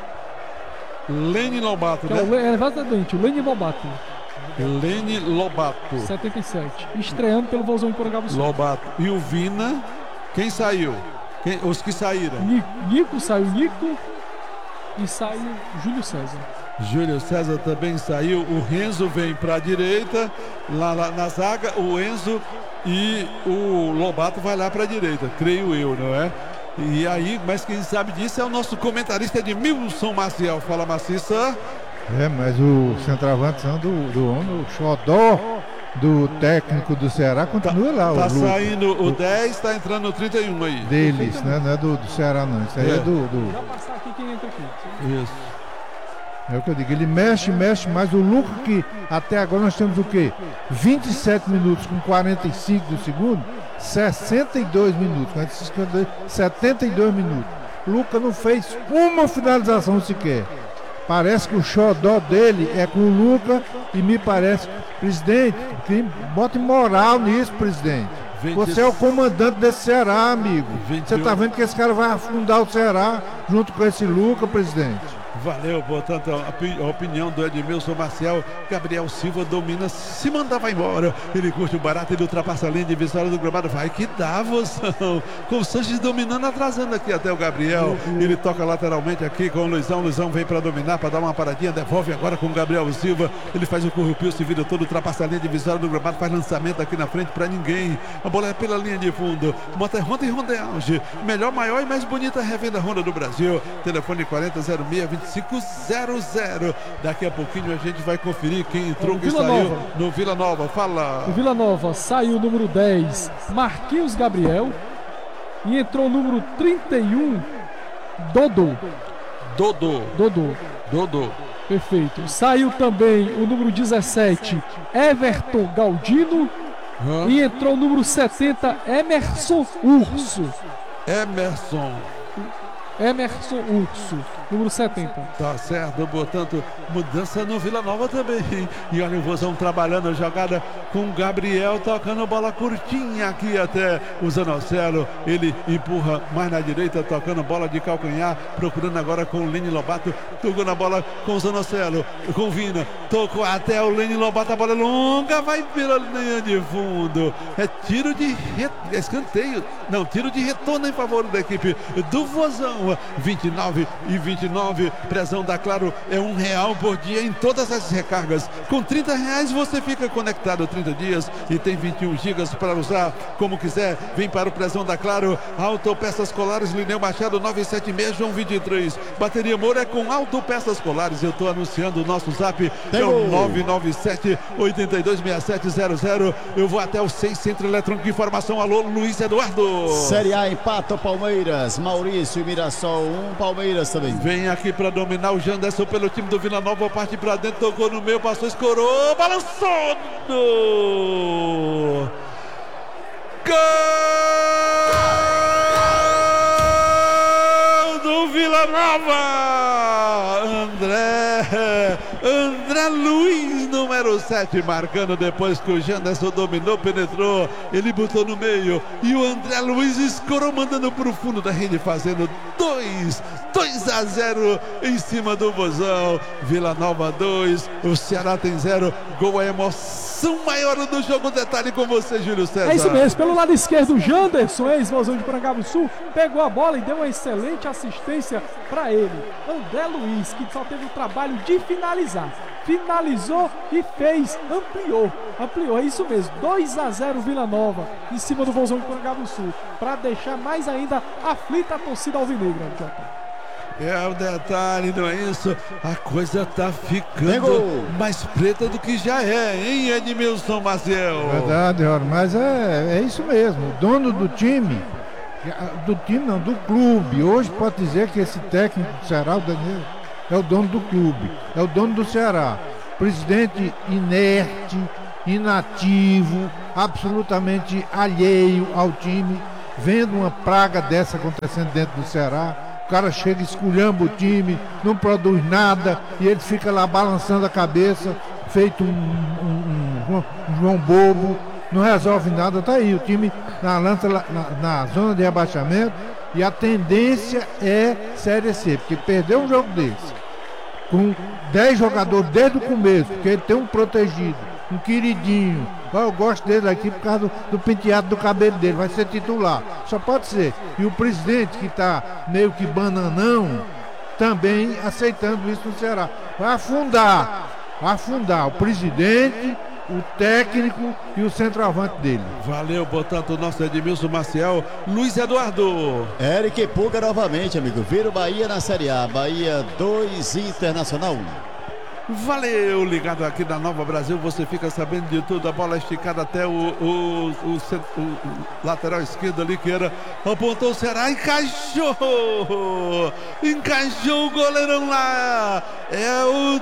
Lene Lobato, Que é, o, né? Le- é exatamente, o Lene Lobato, Lene Lobato. setenta e sete. Estreando pelo Vozão em Porangaba Sul. Lobato. E o Vina, quem saiu? Quem- os que saíram. Ni- Nico saiu Nico e saiu Júlio César. Júlio César também saiu. O Renzo vem para a direita, lá, lá na zaga, o Enzo e o Lobato vai lá para a direita, creio eu, não é? E aí, mas quem sabe disso é o nosso comentarista Edmilson Maciel. Fala, Maciça. É, mas o centroavante do, do homem, o xodó do técnico do Ceará, continua lá. Tá o Lucas. saindo o dez, tá entrando o trinta e um aí. Deles, né? Não é do, do Ceará, não. Isso aí é, É. do, do. Já passar aqui quem entra aqui. Isso. É o que eu digo. Ele mexe, mexe, mas o Lucas, que até agora nós temos o quê? vinte e sete minutos com quarenta e cinco do segundo, sessenta e dois minutos. quarenta e cinco, cinquenta e dois, setenta e dois minutos. O Lucas não fez uma finalização sequer. Parece que o xodó dele é com o Lucas e me parece, presidente, que bota moral nisso, presidente. vinte Você é o comandante desse Ceará, amigo. vinte e Você tá um. vendo que esse cara vai afundar o Ceará junto com esse Lucas, presidente. Valeu, portanto, a opi- a opinião do Edmilson Maciel. Gabriel Silva domina, se mandar vai embora. Ele curte o barato, ele ultrapassa a linha divisória do gramado. Vai que dá, Vozão. Com o Sanches dominando, atrasando aqui até o Gabriel. Ele toca lateralmente aqui com o Luizão. Luizão vem para dominar, para dar uma paradinha. Devolve agora com o Gabriel Silva. Ele faz o corrupio, se vira todo, ultrapassa a linha divisória do gramado. Faz lançamento aqui na frente para ninguém. A bola é pela linha de fundo. Monta Honda e Honda Auge. Melhor, maior e mais bonita revenda Honda do Brasil. Telefone quarenta zero seis vinte e cinco zero zero. Daqui a pouquinho a gente vai conferir quem entrou, No quem Vila saiu Nova. no Vila Nova. Fala. O Vila Nova saiu o número dez, Marquinhos Gabriel, e entrou o número trinta e um, Dodô. Dodô. Dodô. Dodô. Perfeito. Saiu também o número dezessete, Everton Galdino, Hã? e entrou o número setenta, Emerson Urso. Emerson. Emerson Urso, número setenta. Tá certo, portanto, mudança no Vila Nova também. E olha o Vozão trabalhando a jogada com o Gabriel, tocando bola curtinha aqui até o Zanocelo. Ele empurra mais na direita, tocando bola de calcanhar, procurando agora com o Lene Lobato. Tocou na bola com o Zanocelo, com o Vina. Tocou até o Lene Lobato, a bola longa, vai pela linha de fundo. É tiro de re... escanteio. Não, tiro de retorno em favor da equipe do Vozão. vinte e nove e vinte e nove, prezão da Claro é um real por dia em todas as recargas. Com trinta reais você fica conectado trinta dias e tem vinte e um gigas para usar como quiser. Vem para o prezão da Claro. Autopeças Colares, Lineu Machado nove sete seis, João vinte e três. Bateria Moura é com Autopeças Colares. Eu estou anunciando o nosso zap, que é o nove nove sete, oito dois seis sete zero zero. Eu vou até o seis Centro Eletrônico de Informação. Alô, Luiz Eduardo. Série A, empata o Palmeiras, Maurício e Mirassol um, Palmeiras também. Vem aqui para dominar o Janderson pelo time do Vila Nova, parte para dentro, tocou no meio, passou, escorou, balançou! No... Gol do Vila Nova! André, André Luiz, número sete, marcando depois que o Janderson dominou, penetrou, ele botou no meio e o André Luiz escorou, mandando para o fundo da rede, fazendo dois, dois a zero em cima do Vozão. Vila Nova dois, o Ceará tem zero, gol é emoção emoção maior do jogo. Detalhe com você, Júlio César. É isso mesmo, pelo lado esquerdo, o Janderson, ex-Vozão de Porangabuçu, pegou a bola e deu uma excelente assistência para ele. André Luiz, que só teve o trabalho de finalizar. Finalizou e fez, ampliou, ampliou, é isso mesmo, dois a zero Vila Nova, em cima do Vozão de Porangabuçu, para deixar mais ainda aflita a torcida alvinegra, Jota. É o detalhe, não é isso? A coisa tá ficando Pegou. mais preta do que já é, hein, Edmilson Maciel? Verdade, Roro, mas é, é isso mesmo. O dono do time, do time não, do clube, hoje pode dizer que esse técnico do Ceará, o Daniel, é o dono do clube, é o dono do Ceará. Presidente inerte, inativo, absolutamente alheio ao time, vendo uma praga dessa acontecendo dentro do Ceará. O cara chega, esculhamba o time, não produz nada e ele fica lá balançando a cabeça, feito um, um, um, um João Bobo, não resolve nada. Tá aí o time na, lança, na, na zona de rebaixamento e a tendência é Série C, porque perdeu um jogo desse com dez jogadores desde o começo, porque ele tem um protegido, um queridinho. Eu gosto dele aqui por causa do, do penteado do cabelo dele, vai ser titular, só pode ser. E o presidente, que está meio que bananão, também aceitando isso no Ceará. Vai afundar, vai afundar o presidente, o técnico e o centroavante dele. Valeu, portanto, o nosso Edmilson Maciel. Luiz Eduardo. Eric Puga novamente, amigo. Vira o Bahia na Série A. Bahia dois, Internacional um. Valeu, ligado aqui na Nova Brasil, você fica sabendo de tudo. A bola esticada até o, o, o, o, o lateral esquerdo ali, que era, apontou o Ceará, encaixou, encaixou o goleirão lá, é o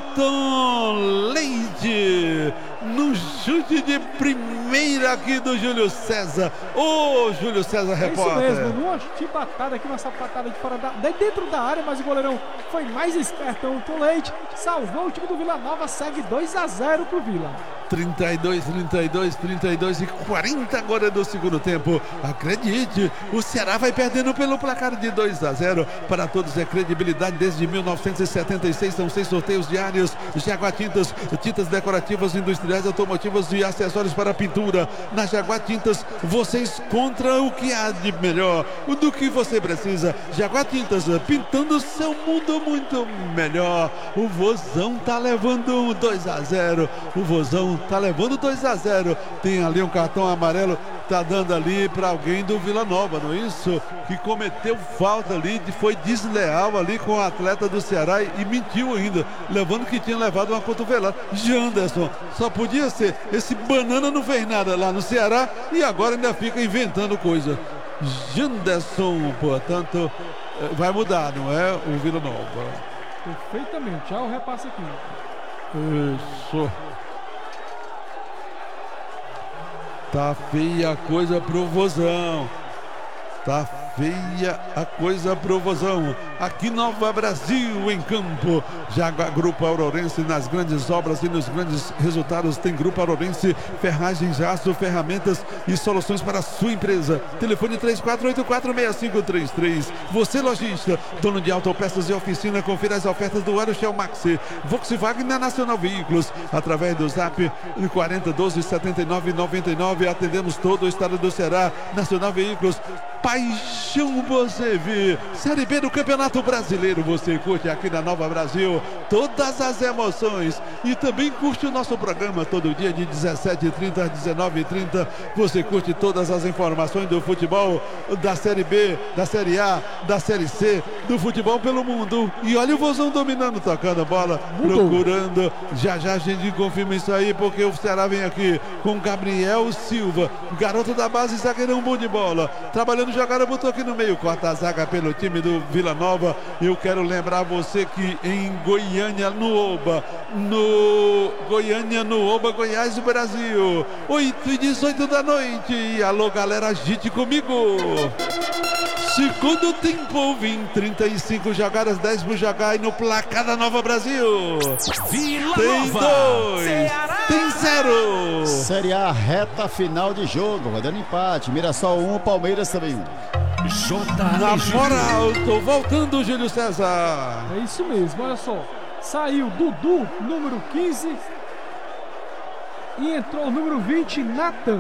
Tom Leite, no chute de primeira aqui do Júlio César. Ô, Júlio César, repórter. É isso mesmo, numa chibatada aqui, uma sapatada de fora da, de dentro da área, mas o goleirão foi mais espertão. O Tom Leite salvou o time do Vila Nova, segue dois a zero pro Vila. trinta e dois, trinta e dois, trinta e dois e quarenta agora do segundo tempo. Acredite, o Ceará vai perdendo pelo placar de dois a zero. Para todos é credibilidade desde mil novecentos e setenta e seis. São seis sorteios diários. Jaguar Tintas, tintas decorativas, industriais, automotivas e acessórios para pintura. Na Jaguar Tintas você encontra o que há de melhor, o do que você precisa. Jaguar Tintas, pintando o seu mundo muito melhor. O Vozão tá levando dois a zero. O Vozão tá levando dois a zero. Tem ali um cartão amarelo, tá dando ali para alguém do Vila Nova, não é isso? Que cometeu falta ali, foi desleal ali com o atleta do Ceará e, e mentiu ainda, levando que tinha levado uma cotovelada. Janderson, só podia ser. Esse banana não fez nada lá no Ceará e agora ainda fica inventando coisa. Janderson, portanto, vai mudar, não é? O Vila Nova. Perfeitamente, já o repasse aqui. Isso. Tá feia a coisa pro Vozão. Tá feia a coisa pro Vozão. Aqui Nova Brasil em campo. Jaguar Grupo Aurorense, nas grandes obras e nos grandes resultados tem Grupo Aurorense, ferragens, aço, ferramentas e soluções para a sua empresa. Telefone três quatro oito quatro, seis cinco três três. Você lojista, dono de autopeças e oficina, confira as ofertas do Aeroshell Maxi. Volkswagen na Nacional Veículos, através do Zap quarenta, doze, setenta e nove, noventa e nove. Atendemos todo o estado do Ceará. Nacional Veículos, paixão você vê. Série B do Campeonato Brasileiro você curte aqui na Nova Brasil todas as emoções e também curte o nosso programa todo dia de dezessete e trinta às dezenove e trinta. Você curte todas as informações do futebol da Série B, da Série A, da Série C, do futebol pelo mundo. E olha o Vozão dominando, tocando a bola, Mudou. procurando. Já já a gente confirma isso aí, porque o Ceará vem aqui com Gabriel Silva, garoto da base, zagueirão bom de bola, trabalhando jogada, botou aqui no meio, corta a zaga pelo time do Vila Nova. Eu quero lembrar você que em Goiânia, no Oba, no Goiânia, no Oba, Goiás, Brasil, oito e dezoito da noite. E alô, galera, agite comigo. Segundo tempo, vim trinta e cinco jogadas, dez pro Jaguar e no placar da Nova Brasil. Vila Tem Nova, dois, Ceará. tem zero. Série A, reta final de jogo. Vai dando empate. Mirassol um, Palmeiras também um. J. Na Egídio. moral, tô voltando, Júlio César. É isso mesmo, olha só. Saiu Dudu, número quinze. e entrou o número vinte, Natan.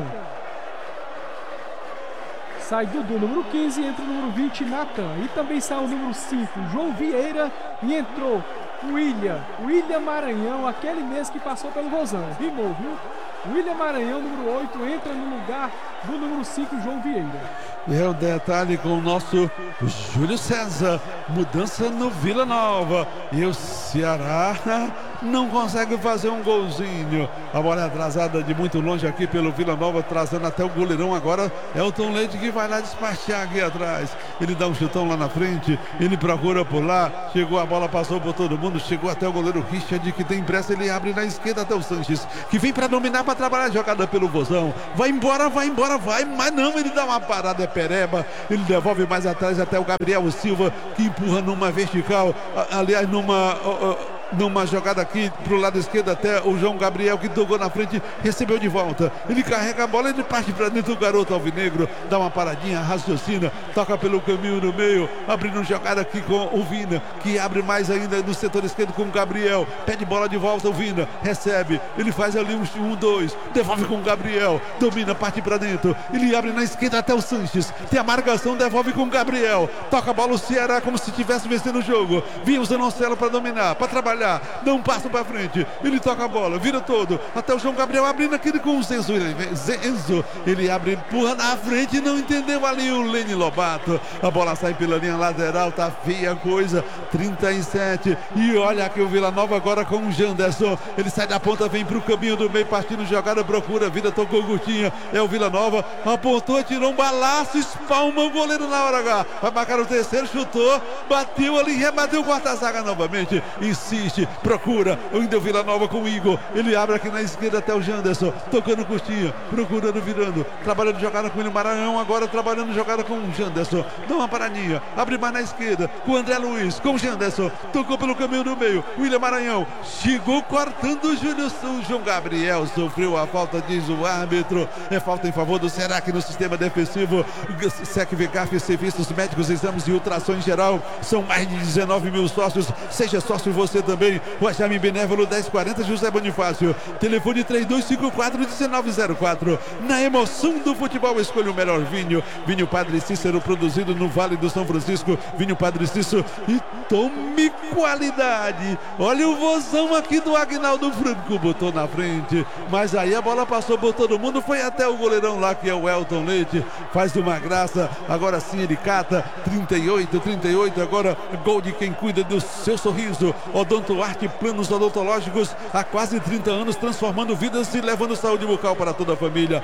Sai Dudu, número quinze, e entra o número vinte, Natan. E também sai o número cinco, João Vieira, e entrou William, William Maranhão, aquele mês que passou pelo Vozão. Rimou, viu? William Maranhão, número oito, entra no lugar do número cinco, João Vieira. E é o detalhe com o nosso Júlio César. Mudança no Vila Nova. E o Ceará não consegue fazer um golzinho. A bola é atrasada de muito longe aqui pelo Vila Nova, trazendo até o goleirão. Agora é o Tom Leite que vai lá despachar aqui atrás. Ele dá um chutão lá na frente. Ele procura por lá. Chegou a bola, passou por todo mundo. Chegou até o goleiro Richard, que tem pressa. Ele abre na esquerda até o Sanches, que vem para dominar, para trabalhar a jogada pelo Vozão. Vai embora, vai embora, vai. Mas não, ele dá uma parada, é Pereba. Ele devolve mais atrás até o Gabriel Silva, que empurra numa vertical. Aliás, numa... Uh, uh, numa jogada aqui pro lado esquerdo até o João Gabriel, que tocou na frente, recebeu de volta. Ele carrega a bola, ele parte para dentro do garoto alvinegro, dá uma paradinha, raciocina, toca pelo caminho no meio, abrindo jogada aqui com o Vina, que abre mais ainda no setor esquerdo com o Gabriel. Pede bola de volta, o Vina recebe, ele faz ali um, um dois, devolve com o Gabriel, domina, parte para dentro, ele abre na esquerda até o Sanches, tem a marcação, devolve com o Gabriel, toca a bola o Ceará como se estivesse vencendo o jogo. Vinha o Zanocelo para dominar, para trabalhar, dá um passo para frente, ele toca a bola, vira todo, até o João Gabriel abrindo aquele com o Zenzo, ele, Zenzo, ele abre, empurra na frente, não entendeu ali o Lene Lobato, a bola sai pela linha lateral, tá feia a coisa, trinta e sete, e olha aqui o Vila Nova agora com o Janderson, ele sai da ponta, vem pro caminho do meio, partindo jogada, procura, vida, tocou Gutinha, é o Vila Nova, apontou, tirou um balaço, espalma o goleiro na hora H, vai marcar o terceiro, chutou, bateu ali, rebateu, corta a zaga novamente, insiste, procura, ainda o Vila Nova com o Igor, ele abre aqui na esquerda até o Janderson, tocando Costinha, procurando, virando, trabalhando jogada com ele, Maranhão, agora trabalhando jogada com o Janderson, dá uma paradinha, abre mais na esquerda, com o André Luiz, com o Janderson, tocou pelo caminho do meio, William Maranhão, chegou cortando o Júlio, o João Gabriel, sofreu a falta, diz o árbitro, é falta em favor do Ceará aqui no sistema defensivo, S E C V G A F, serviços médicos, exames e ultrassom em geral, são mais de dezenove mil sócios, seja sócio você também. O Achame Benévolo dez quarenta, José Bonifácio, telefone três dois cinco quatro, um nove zero quatro. Na emoção do futebol, escolha o melhor vinho, vinho Padre Cícero, produzido no Vale do São Francisco, vinho Padre Cícero, e tome qualidade. Olha o Vozão aqui do Agnaldo Franco, botou na frente, mas aí a bola passou por todo mundo, foi até o goleirão lá, que é o Elton Leite, faz uma graça, agora sim ele cata, trinta e oito, trinta e oito, agora gol de quem cuida do seu sorriso, Odonto Arte, planos odontológicos há quase trinta anos, transformando vidas e levando saúde bucal para toda a família.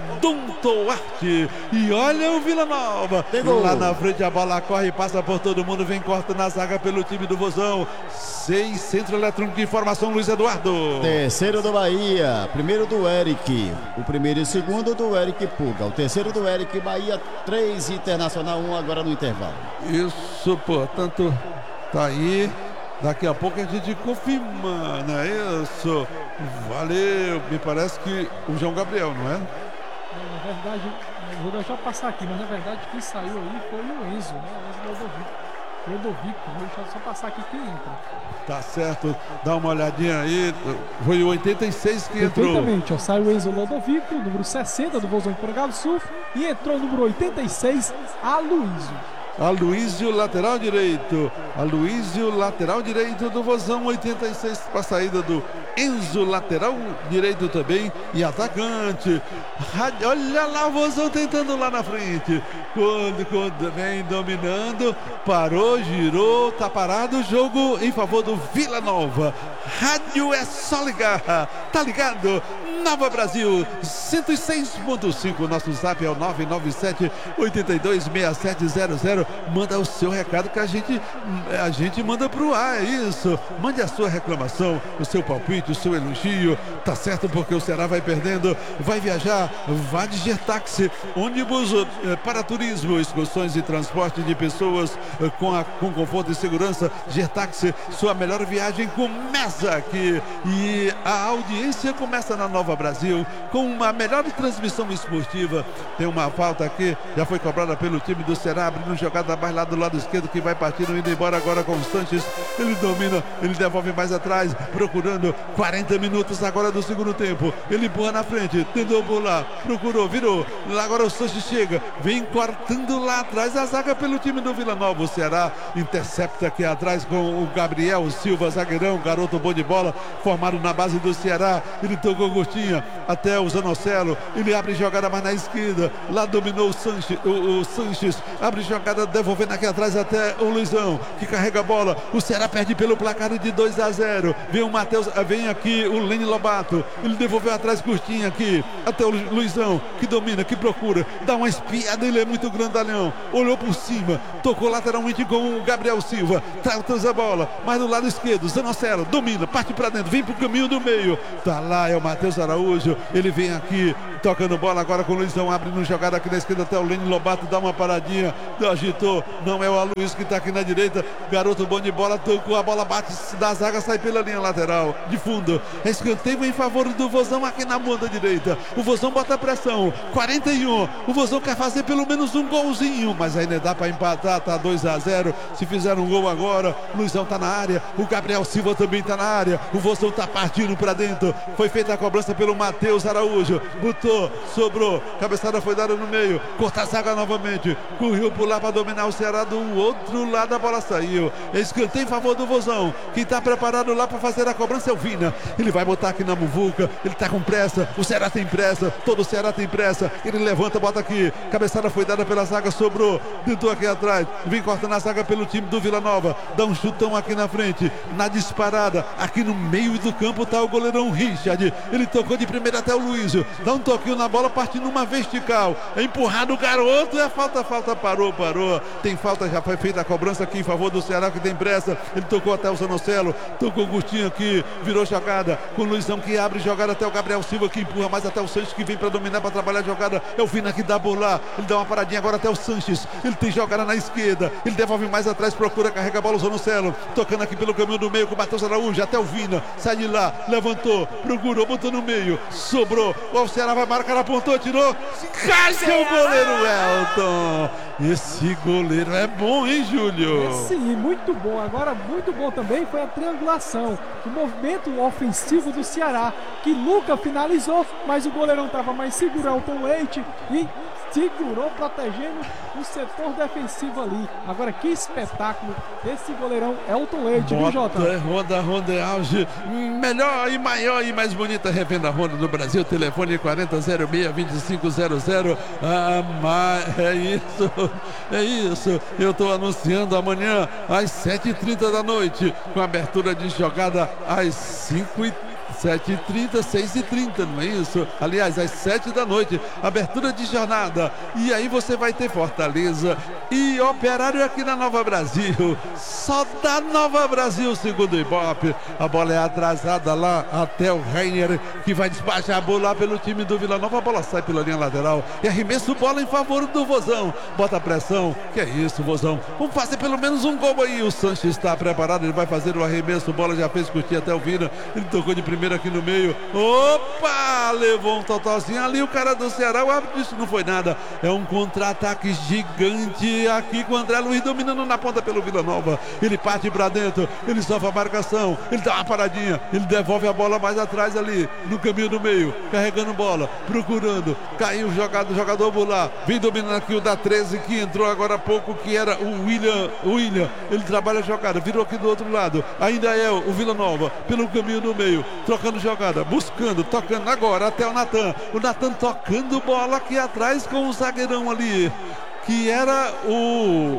Odonto Arte. E olha o Vila Nova. Pegou. Lá na frente a bola corre, passa por todo mundo, vem, corta na zaga pelo time do Vozão. Seis, Centro Eletrônico de Informação, Luiz Eduardo. Terceiro do Bahia, primeiro do Eric. O primeiro e o segundo do Eric Puga. O terceiro do Eric, Bahia três, Internacional um, agora no intervalo. Isso, portanto, tá aí. Daqui a pouco a gente confirma, não é isso? Valeu, me parece que o João Gabriel, não é? Na verdade, vou deixar passar aqui, mas na verdade quem saiu aí foi o Enzo, né? O Enzo Lodovico. Lodovico, vou deixar só passar aqui quem entra. Tá certo, dá uma olhadinha aí, foi o oitenta e seis que entrou. Perfeitamente, ó, sai o Enzo Lodovico, número sessenta do Vozão de Porangaba do Sul, e entrou o número oitenta e seis, Aloysio. Aloysio, lateral direito. Aloysio, lateral direito do Vozão, oitenta e seis para a saída do Enzo, lateral direito também e atacante. Olha lá o Vozão tentando lá na frente. Quando, quando vem dominando, parou, girou, tá parado o jogo em favor do Vila Nova. Rádio é só ligar, tá ligado? Nova Brasil, cento e seis ponto cinco, nosso zap é o nove nove sete, oito dois, seis sete zero zero. Manda o seu recado que a gente, a gente manda pro ar, é isso. Mande a sua reclamação, o seu palpite, o seu elogio, tá certo, porque o Ceará vai perdendo, vai viajar, vá de Gertaxi, ônibus eh, para turismo, excursões e transporte de pessoas eh, com, a, com conforto e segurança. Gertaxi, sua melhor viagem começa aqui e a audiência começa na Nova Nova Brasil, com uma melhor transmissão esportiva. Tem uma falta aqui, já foi cobrada pelo time do Ceará, abrindo jogada mais lá do lado esquerdo, que vai partindo, indo embora agora com o Sanches. Ele domina, ele devolve mais atrás, procurando quarenta minutos agora do segundo tempo. Ele empurra na frente, tentou pular, procurou, virou. Lá agora o Sanches chega, vem cortando lá atrás a zaga pelo time do Vila Nova. O Ceará intercepta aqui atrás com o Gabriel Silva, zagueirão, garoto bom de bola, formado na base do Ceará. Ele tocou Gostinha até o Zanocelo, ele abre jogada mais na esquerda, lá dominou o Sanches, o, o Sanches abre jogada devolvendo aqui atrás até o Luizão, que carrega a bola. O Ceará perde pelo placar de dois a zero. Vem o Matheus, vem aqui o Lene Lobato, ele devolveu atrás Gostinha aqui até o Luizão, que domina, que procura, dá uma espiada, ele é muito grandalhão, olhou por cima, tocou lateralmente com o Gabriel Silva, traz a bola, mas do lado esquerdo, Zanocelo domina, parte pra dentro, vem pro caminho do meio, tá lá, é o Matheus Araújo, ele vem aqui, tocando bola agora com o Luizão, abrindo jogada aqui na esquerda até o Lene Lobato, dá uma paradinha, agitou, não é o Aloysio que tá aqui na direita, garoto bom de bola, tocou, a bola bate da zaga, sai pela linha lateral, de fundo, escanteio em favor do Vozão aqui na ponta direita, o Vozão bota pressão, quarenta e um, o Vozão quer fazer pelo menos um golzinho, mas ainda dá pra empatar, tá dois a zero, se fizer um gol agora, o Luizão tá na área, o Gabriel Silva também tá na área, o Vozão tá partindo pra dentro, foi feita a cobrança pelo Matheus Araújo, botou, sobrou, cabeçada foi dada no meio, corta a zaga novamente, correu por lá pra dominar o Ceará, do outro lado a bola saiu, escanteio em favor do Vozão, quem tá preparado lá pra fazer a cobrança é o Vina, ele vai botar aqui na muvuca, ele tá com pressa, o Ceará tem pressa, todo o Ceará tem pressa, ele levanta, bota aqui, cabeçada foi dada pela zaga, sobrou, tentou aqui atrás, vem cortando a zaga pelo time do Vila Nova, dá um chutão aqui na frente, na disparada, aqui no meio do campo tá o goleirão Richard, ele tocou de primeira até o Luizio, dá um toquinho na bola, partindo uma vertical, é empurrado o garoto, é falta, falta, parou, parou, tem falta, já foi feita a cobrança aqui em favor do Ceará, que tem pressa, ele tocou até o Zanocelo, tocou o Gustinho aqui, virou jogada, com o Luizão que abre jogada até o Gabriel Silva, que empurra mais até o Sanches, que vem para dominar, para trabalhar a jogada, é o Vina que dá bola, ele dá uma paradinha agora até o Sanches, ele tem jogada na esquerda, ele devolve mais atrás, procura, carrega a bola o Zanocelo, tocando aqui pelo caminho do meio com o Matheus Araújo, até o Vina, sai de lá, levantou, procurou, botou no meio, sobrou, o Ceará vai marcar, apontou, tirou, caixa o goleiro Elton. Esse goleiro é bom, hein, Júlio? Sim, muito bom. Agora, muito bom também foi a triangulação, o movimento ofensivo do Ceará, que Luca finalizou, mas o goleirão estava mais seguro, Elton Leite, e segurou, protegendo o setor defensivo ali. Agora, que espetáculo esse goleirão Elton Leite, viu, Jota? Honda, Honda Auge, melhor e maior e mais bonita revenda Honda do Brasil, telefone quarenta zero seis vinte e cinco zero zero. Ah, mas é isso, é isso. Eu estou anunciando amanhã às sete e trinta da noite, com abertura de jogada às cinco e trinta. sete e trinta, seis e trinta, não é isso? Aliás, às sete da noite, abertura de jornada. E aí você vai ter Fortaleza e Operário aqui na Nova Brasil. Só da Nova Brasil, segundo o Ibope. A bola é atrasada lá até o Reiner, que vai despachar a bola lá pelo time do Vila Nova. A bola sai pela linha lateral e arremesso bola em favor do Vozão. Bota a pressão. Que é isso, Vozão? Vamos fazer pelo menos um gol aí. O Sanches está preparado, ele vai fazer o arremesso. Bola já fez curtir até o Vina. Ele tocou de primeira aqui no meio, opa, levou um totalzinho ali, o cara do Ceará, o árbitro disse, não foi nada, é um contra-ataque gigante aqui com o André Luiz dominando na ponta pelo Vila Nova, ele parte pra dentro, ele sofre a marcação, ele dá uma paradinha, ele devolve a bola mais atrás ali, no caminho do meio, carregando bola, procurando, caiu o jogador, jogador Bular, vem dominando aqui o da treze, que entrou agora há pouco, que era o William, o William, ele trabalha a jogada, virou aqui do outro lado, ainda é o Vila Nova, pelo caminho do meio, trocando jogada, buscando, tocando agora até o Natan, o Natan tocando bola aqui atrás com o zagueirão ali, que era o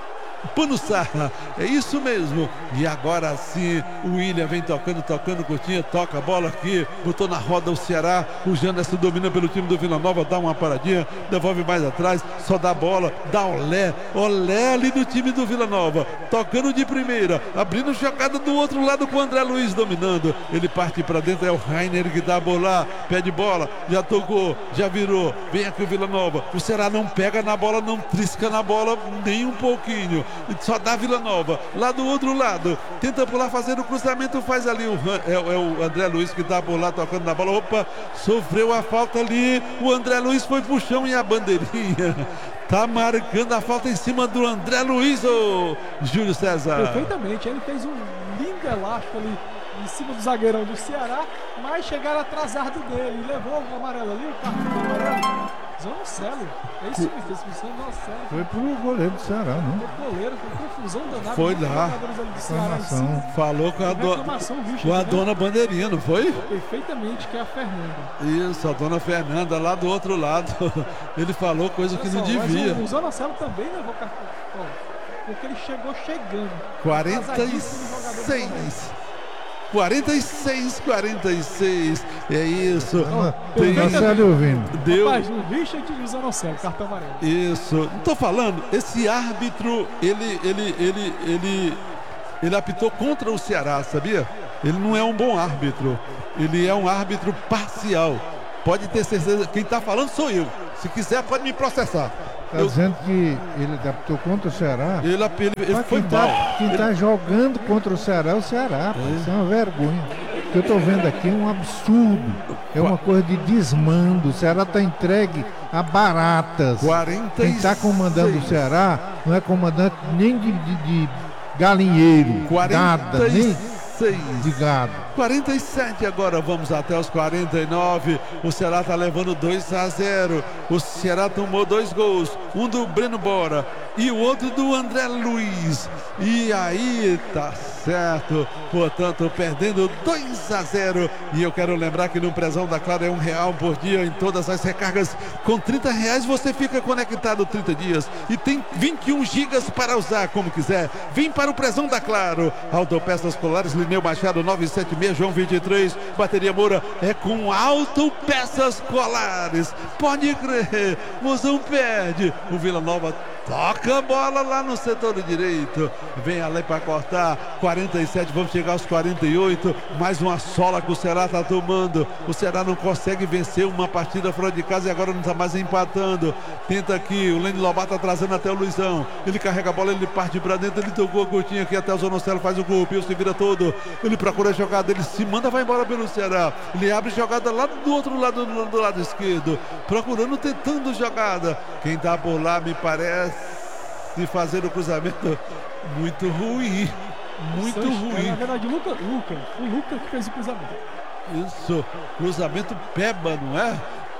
Panussá, é isso mesmo. E agora sim, o William vem tocando, tocando, curtinha, toca a bola aqui, botou na roda o Ceará, o Janderson domina pelo time do Vila Nova, dá uma paradinha, devolve mais atrás, só dá bola, dá olé, olé ali do time do Vila Nova, tocando de primeira, abrindo jogada do outro lado com o André Luiz dominando, ele parte pra dentro, é o Rainer que dá a bola, pede bola, já tocou, já virou, vem aqui o Vila Nova, o Ceará não pega na bola, não trisca na bola nem um pouquinho, só dá Vila Nova. Lá do outro lado, tenta pular, fazer o cruzamento, faz ali o, é, é o André Luiz que tá por lá tocando na bola. Opa, sofreu a falta ali. O André Luiz foi pro chão e a bandeirinha tá marcando a falta em cima do André Luiz, ô Júlio César. Perfeitamente, ele fez um lindo elástico ali em cima do zagueirão do Ceará, mas chegaram atrasado dele, levou o amarelo ali, o cartão amarelo. Zanocelo, é isso que fez, Zanocelo. Foi pro goleiro do Ceará, não? Foi goleiro, com confusão danada. Foi lá. Reclamação. Falou com a, do... com a dona Bandeirinha, não foi? Perfeitamente, que é a Fernanda. Isso, a dona Fernanda lá do outro lado. Ele falou coisa que não devia. O, o Zanocelo também levou cartão, ó, porque ele chegou chegando. quarenta e seis. quarenta e seis, quarenta e seis. É isso. Tem Zanocelo ouvindo. Deu. Rapaz, o Richard e o Zanocelo, cartão amarelo. Isso. Não tô falando, esse árbitro, ele, ele, ele, ele, ele apitou contra o Ceará, sabia? Ele não é um bom árbitro. Ele é um árbitro parcial. Pode ter certeza, quem tá falando sou eu. Se quiser, pode me processar. Tá eu... dizendo que ele adaptou contra o Ceará. Ele, ele, ele foi quem mal. Tá, quem está ele... jogando contra o Ceará é o Ceará. É. Isso é uma vergonha. O que eu estou vendo aqui é um absurdo. É uma coisa de desmando. O Ceará está entregue a baratas. quarenta e seis. Quem está comandando o Ceará não é comandante nem de, de, de galinheiro. Nada, nem de gado. quarenta e sete agora, vamos até os quarenta e nove. O Ceará está levando dois a zero. O Ceará tomou dois gols, um do Breno Bora e o outro do André Luiz. E aí tá certo, portanto, perdendo dois a zero. E eu quero lembrar que no Prezão da Claro é um real por dia em todas as recargas. Com trinta reais você fica conectado trinta dias e tem vinte e um gigas para usar como quiser. Vem para o Prezão da Claro. Autopeças Colares, Lineu Machado nove sete seis, João vinte e três. Bateria Moura é com Autopeças Colares. Pode crer, Mozão perde. O Vila Nova toca a bola lá no setor direito. Vem ali para cortar. quarenta e sete, vamos chegar aos quarenta e oito. Mais uma sola que o Ceará está tomando. O Ceará não consegue vencer uma partida fora de casa e agora não está mais empatando. Tenta aqui, o Lênin Lobato atrasando até o Luizão. Ele carrega a bola, ele parte para dentro, ele tocou a curtinha aqui até o Zonocelo, faz o gol, o Pio se vira todo. Ele procura a jogada, ele se manda, vai embora pelo Ceará. Ele abre jogada lá do outro lado, do, do lado esquerdo. Procurando, tentando jogada. Quem tá por lá me parece de fazer o cruzamento muito ruim. Muito Sancho, ruim. É, na verdade, o Luca, Luca, o Luca que fez o cruzamento. Isso, cruzamento Peba, não é?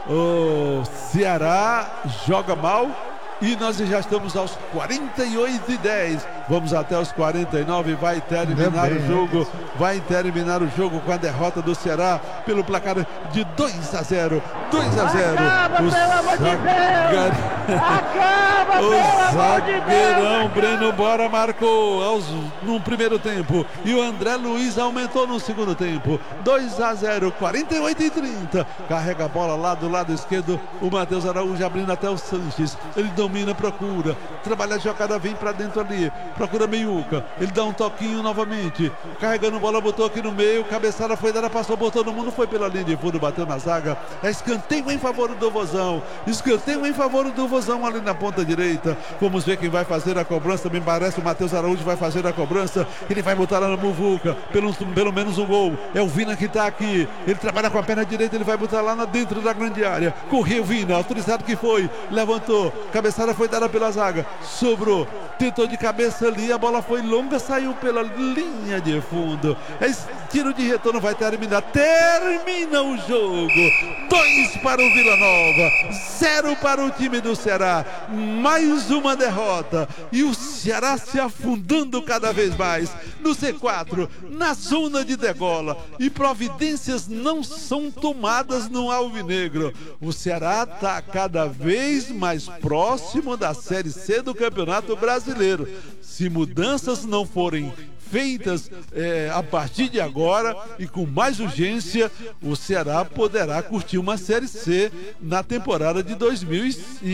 O Ceará joga mal e nós já estamos aos quarenta e oito e dez. Vamos até os quarenta e nove, vai terminar bem, o jogo, né? Vai terminar o jogo com a derrota do Ceará pelo placar de dois a zero. dois a zero. Acaba, o pelo amor de Deus! Acaba, o pelo amor de zagueirão Deus! Breno Bora marcou aos, no primeiro tempo e o André Luiz aumentou no segundo tempo. dois a zero, quarenta e oito e trinta. Carrega a bola lá do lado esquerdo, o Matheus Araújo abrindo até o Sanches. Ele domina, procura, trabalha a jogada, vem pra dentro ali, procura Meiuca, ele dá um toquinho novamente, carregando bola, botou aqui no meio, cabeçada foi dada, passou por todo mundo, foi pela linha de fundo, bateu na zaga. É escanteio em favor do Vozão, escanteio em favor do Vozão ali na ponta direita. Vamos ver quem vai fazer a cobrança. Me parece o Matheus Araújo vai fazer a cobrança, ele vai botar lá na Muvuca, pelo, pelo menos um gol. É o Vina que tá aqui, ele trabalha com a perna direita, ele vai botar lá na, dentro da grande área. Correu Vina, autorizado que foi, levantou, cabeçada foi dada pela zaga, sobrou, tentou de cabeça ali, a bola foi longa, saiu pela linha de fundo. Esse tiro de retorno vai terminar, termina o jogo. Dois para o Vila Nova, zero para o time do Ceará. Mais uma derrota e o Ceará se afundando cada vez mais no C quatro, na zona de degola, e providências não são tomadas no Alvinegro. O Ceará está cada vez mais próximo da Série C do Campeonato Brasileiro. Se mudanças não forem feitas é, a partir de agora e com mais urgência, o Ceará poderá curtir uma Série C na temporada de dois mil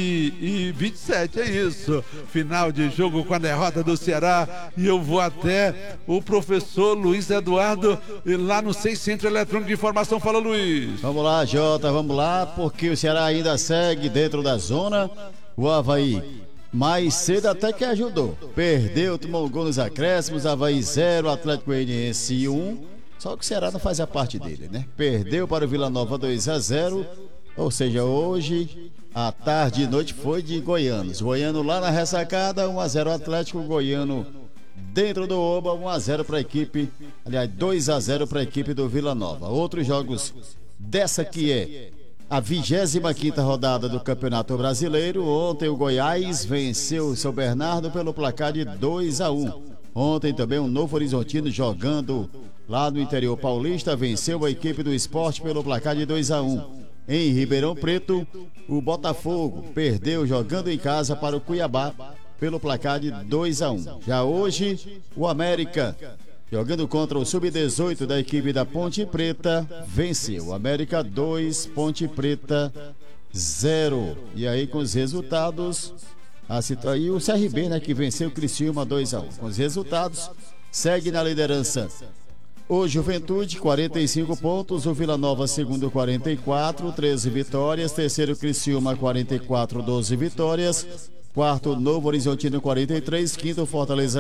e vinte e sete. É isso. Final de jogo com a derrota do Ceará. E eu vou até o professor Luiz Eduardo lá no seis Centro Eletrônico de Informação. Fala, Luiz. Vamos lá, Jota, vamos lá, porque o Ceará ainda segue dentro da zona. O Avaí Mais cedo até que ajudou. Perdeu, tomou um gol nos acréscimos, Avaí zero, Atlético Goianiense um. Só que o Ceará não fazia parte dele, né? Perdeu para o Vila Nova dois a zero. Ou seja, hoje, a tarde e noite foi de goianos. Goiano lá na ressacada, um a zero Atlético, Goiano dentro do Oba, um a zero para a equipe, aliás, dois a zero para a equipe do Vila Nova. Outros jogos dessa que é a vigésima quinta rodada do Campeonato Brasileiro. Ontem o Goiás venceu o São Bernardo pelo placar de dois a um. Ontem também o Novo Horizontino, jogando lá no interior paulista, venceu a equipe do Sport pelo placar de dois a um. Em Ribeirão Preto, o Botafogo perdeu jogando em casa para o Cuiabá pelo placar de dois a um. Já hoje, o América, jogando contra o sub dezoito da equipe da Ponte Preta, venceu. América dois, Ponte Preta zero. E aí com os resultados, a situa... e o C R B, né, que venceu o Criciúma dois a um. Com os resultados, segue na liderança o Juventude, quarenta e cinco pontos, o Vila Nova segundo, quarenta e quatro, treze vitórias, terceiro Criciúma, quarenta e quatro, doze vitórias, quarto Novo Horizontino, quarenta e três, quinto Fortaleza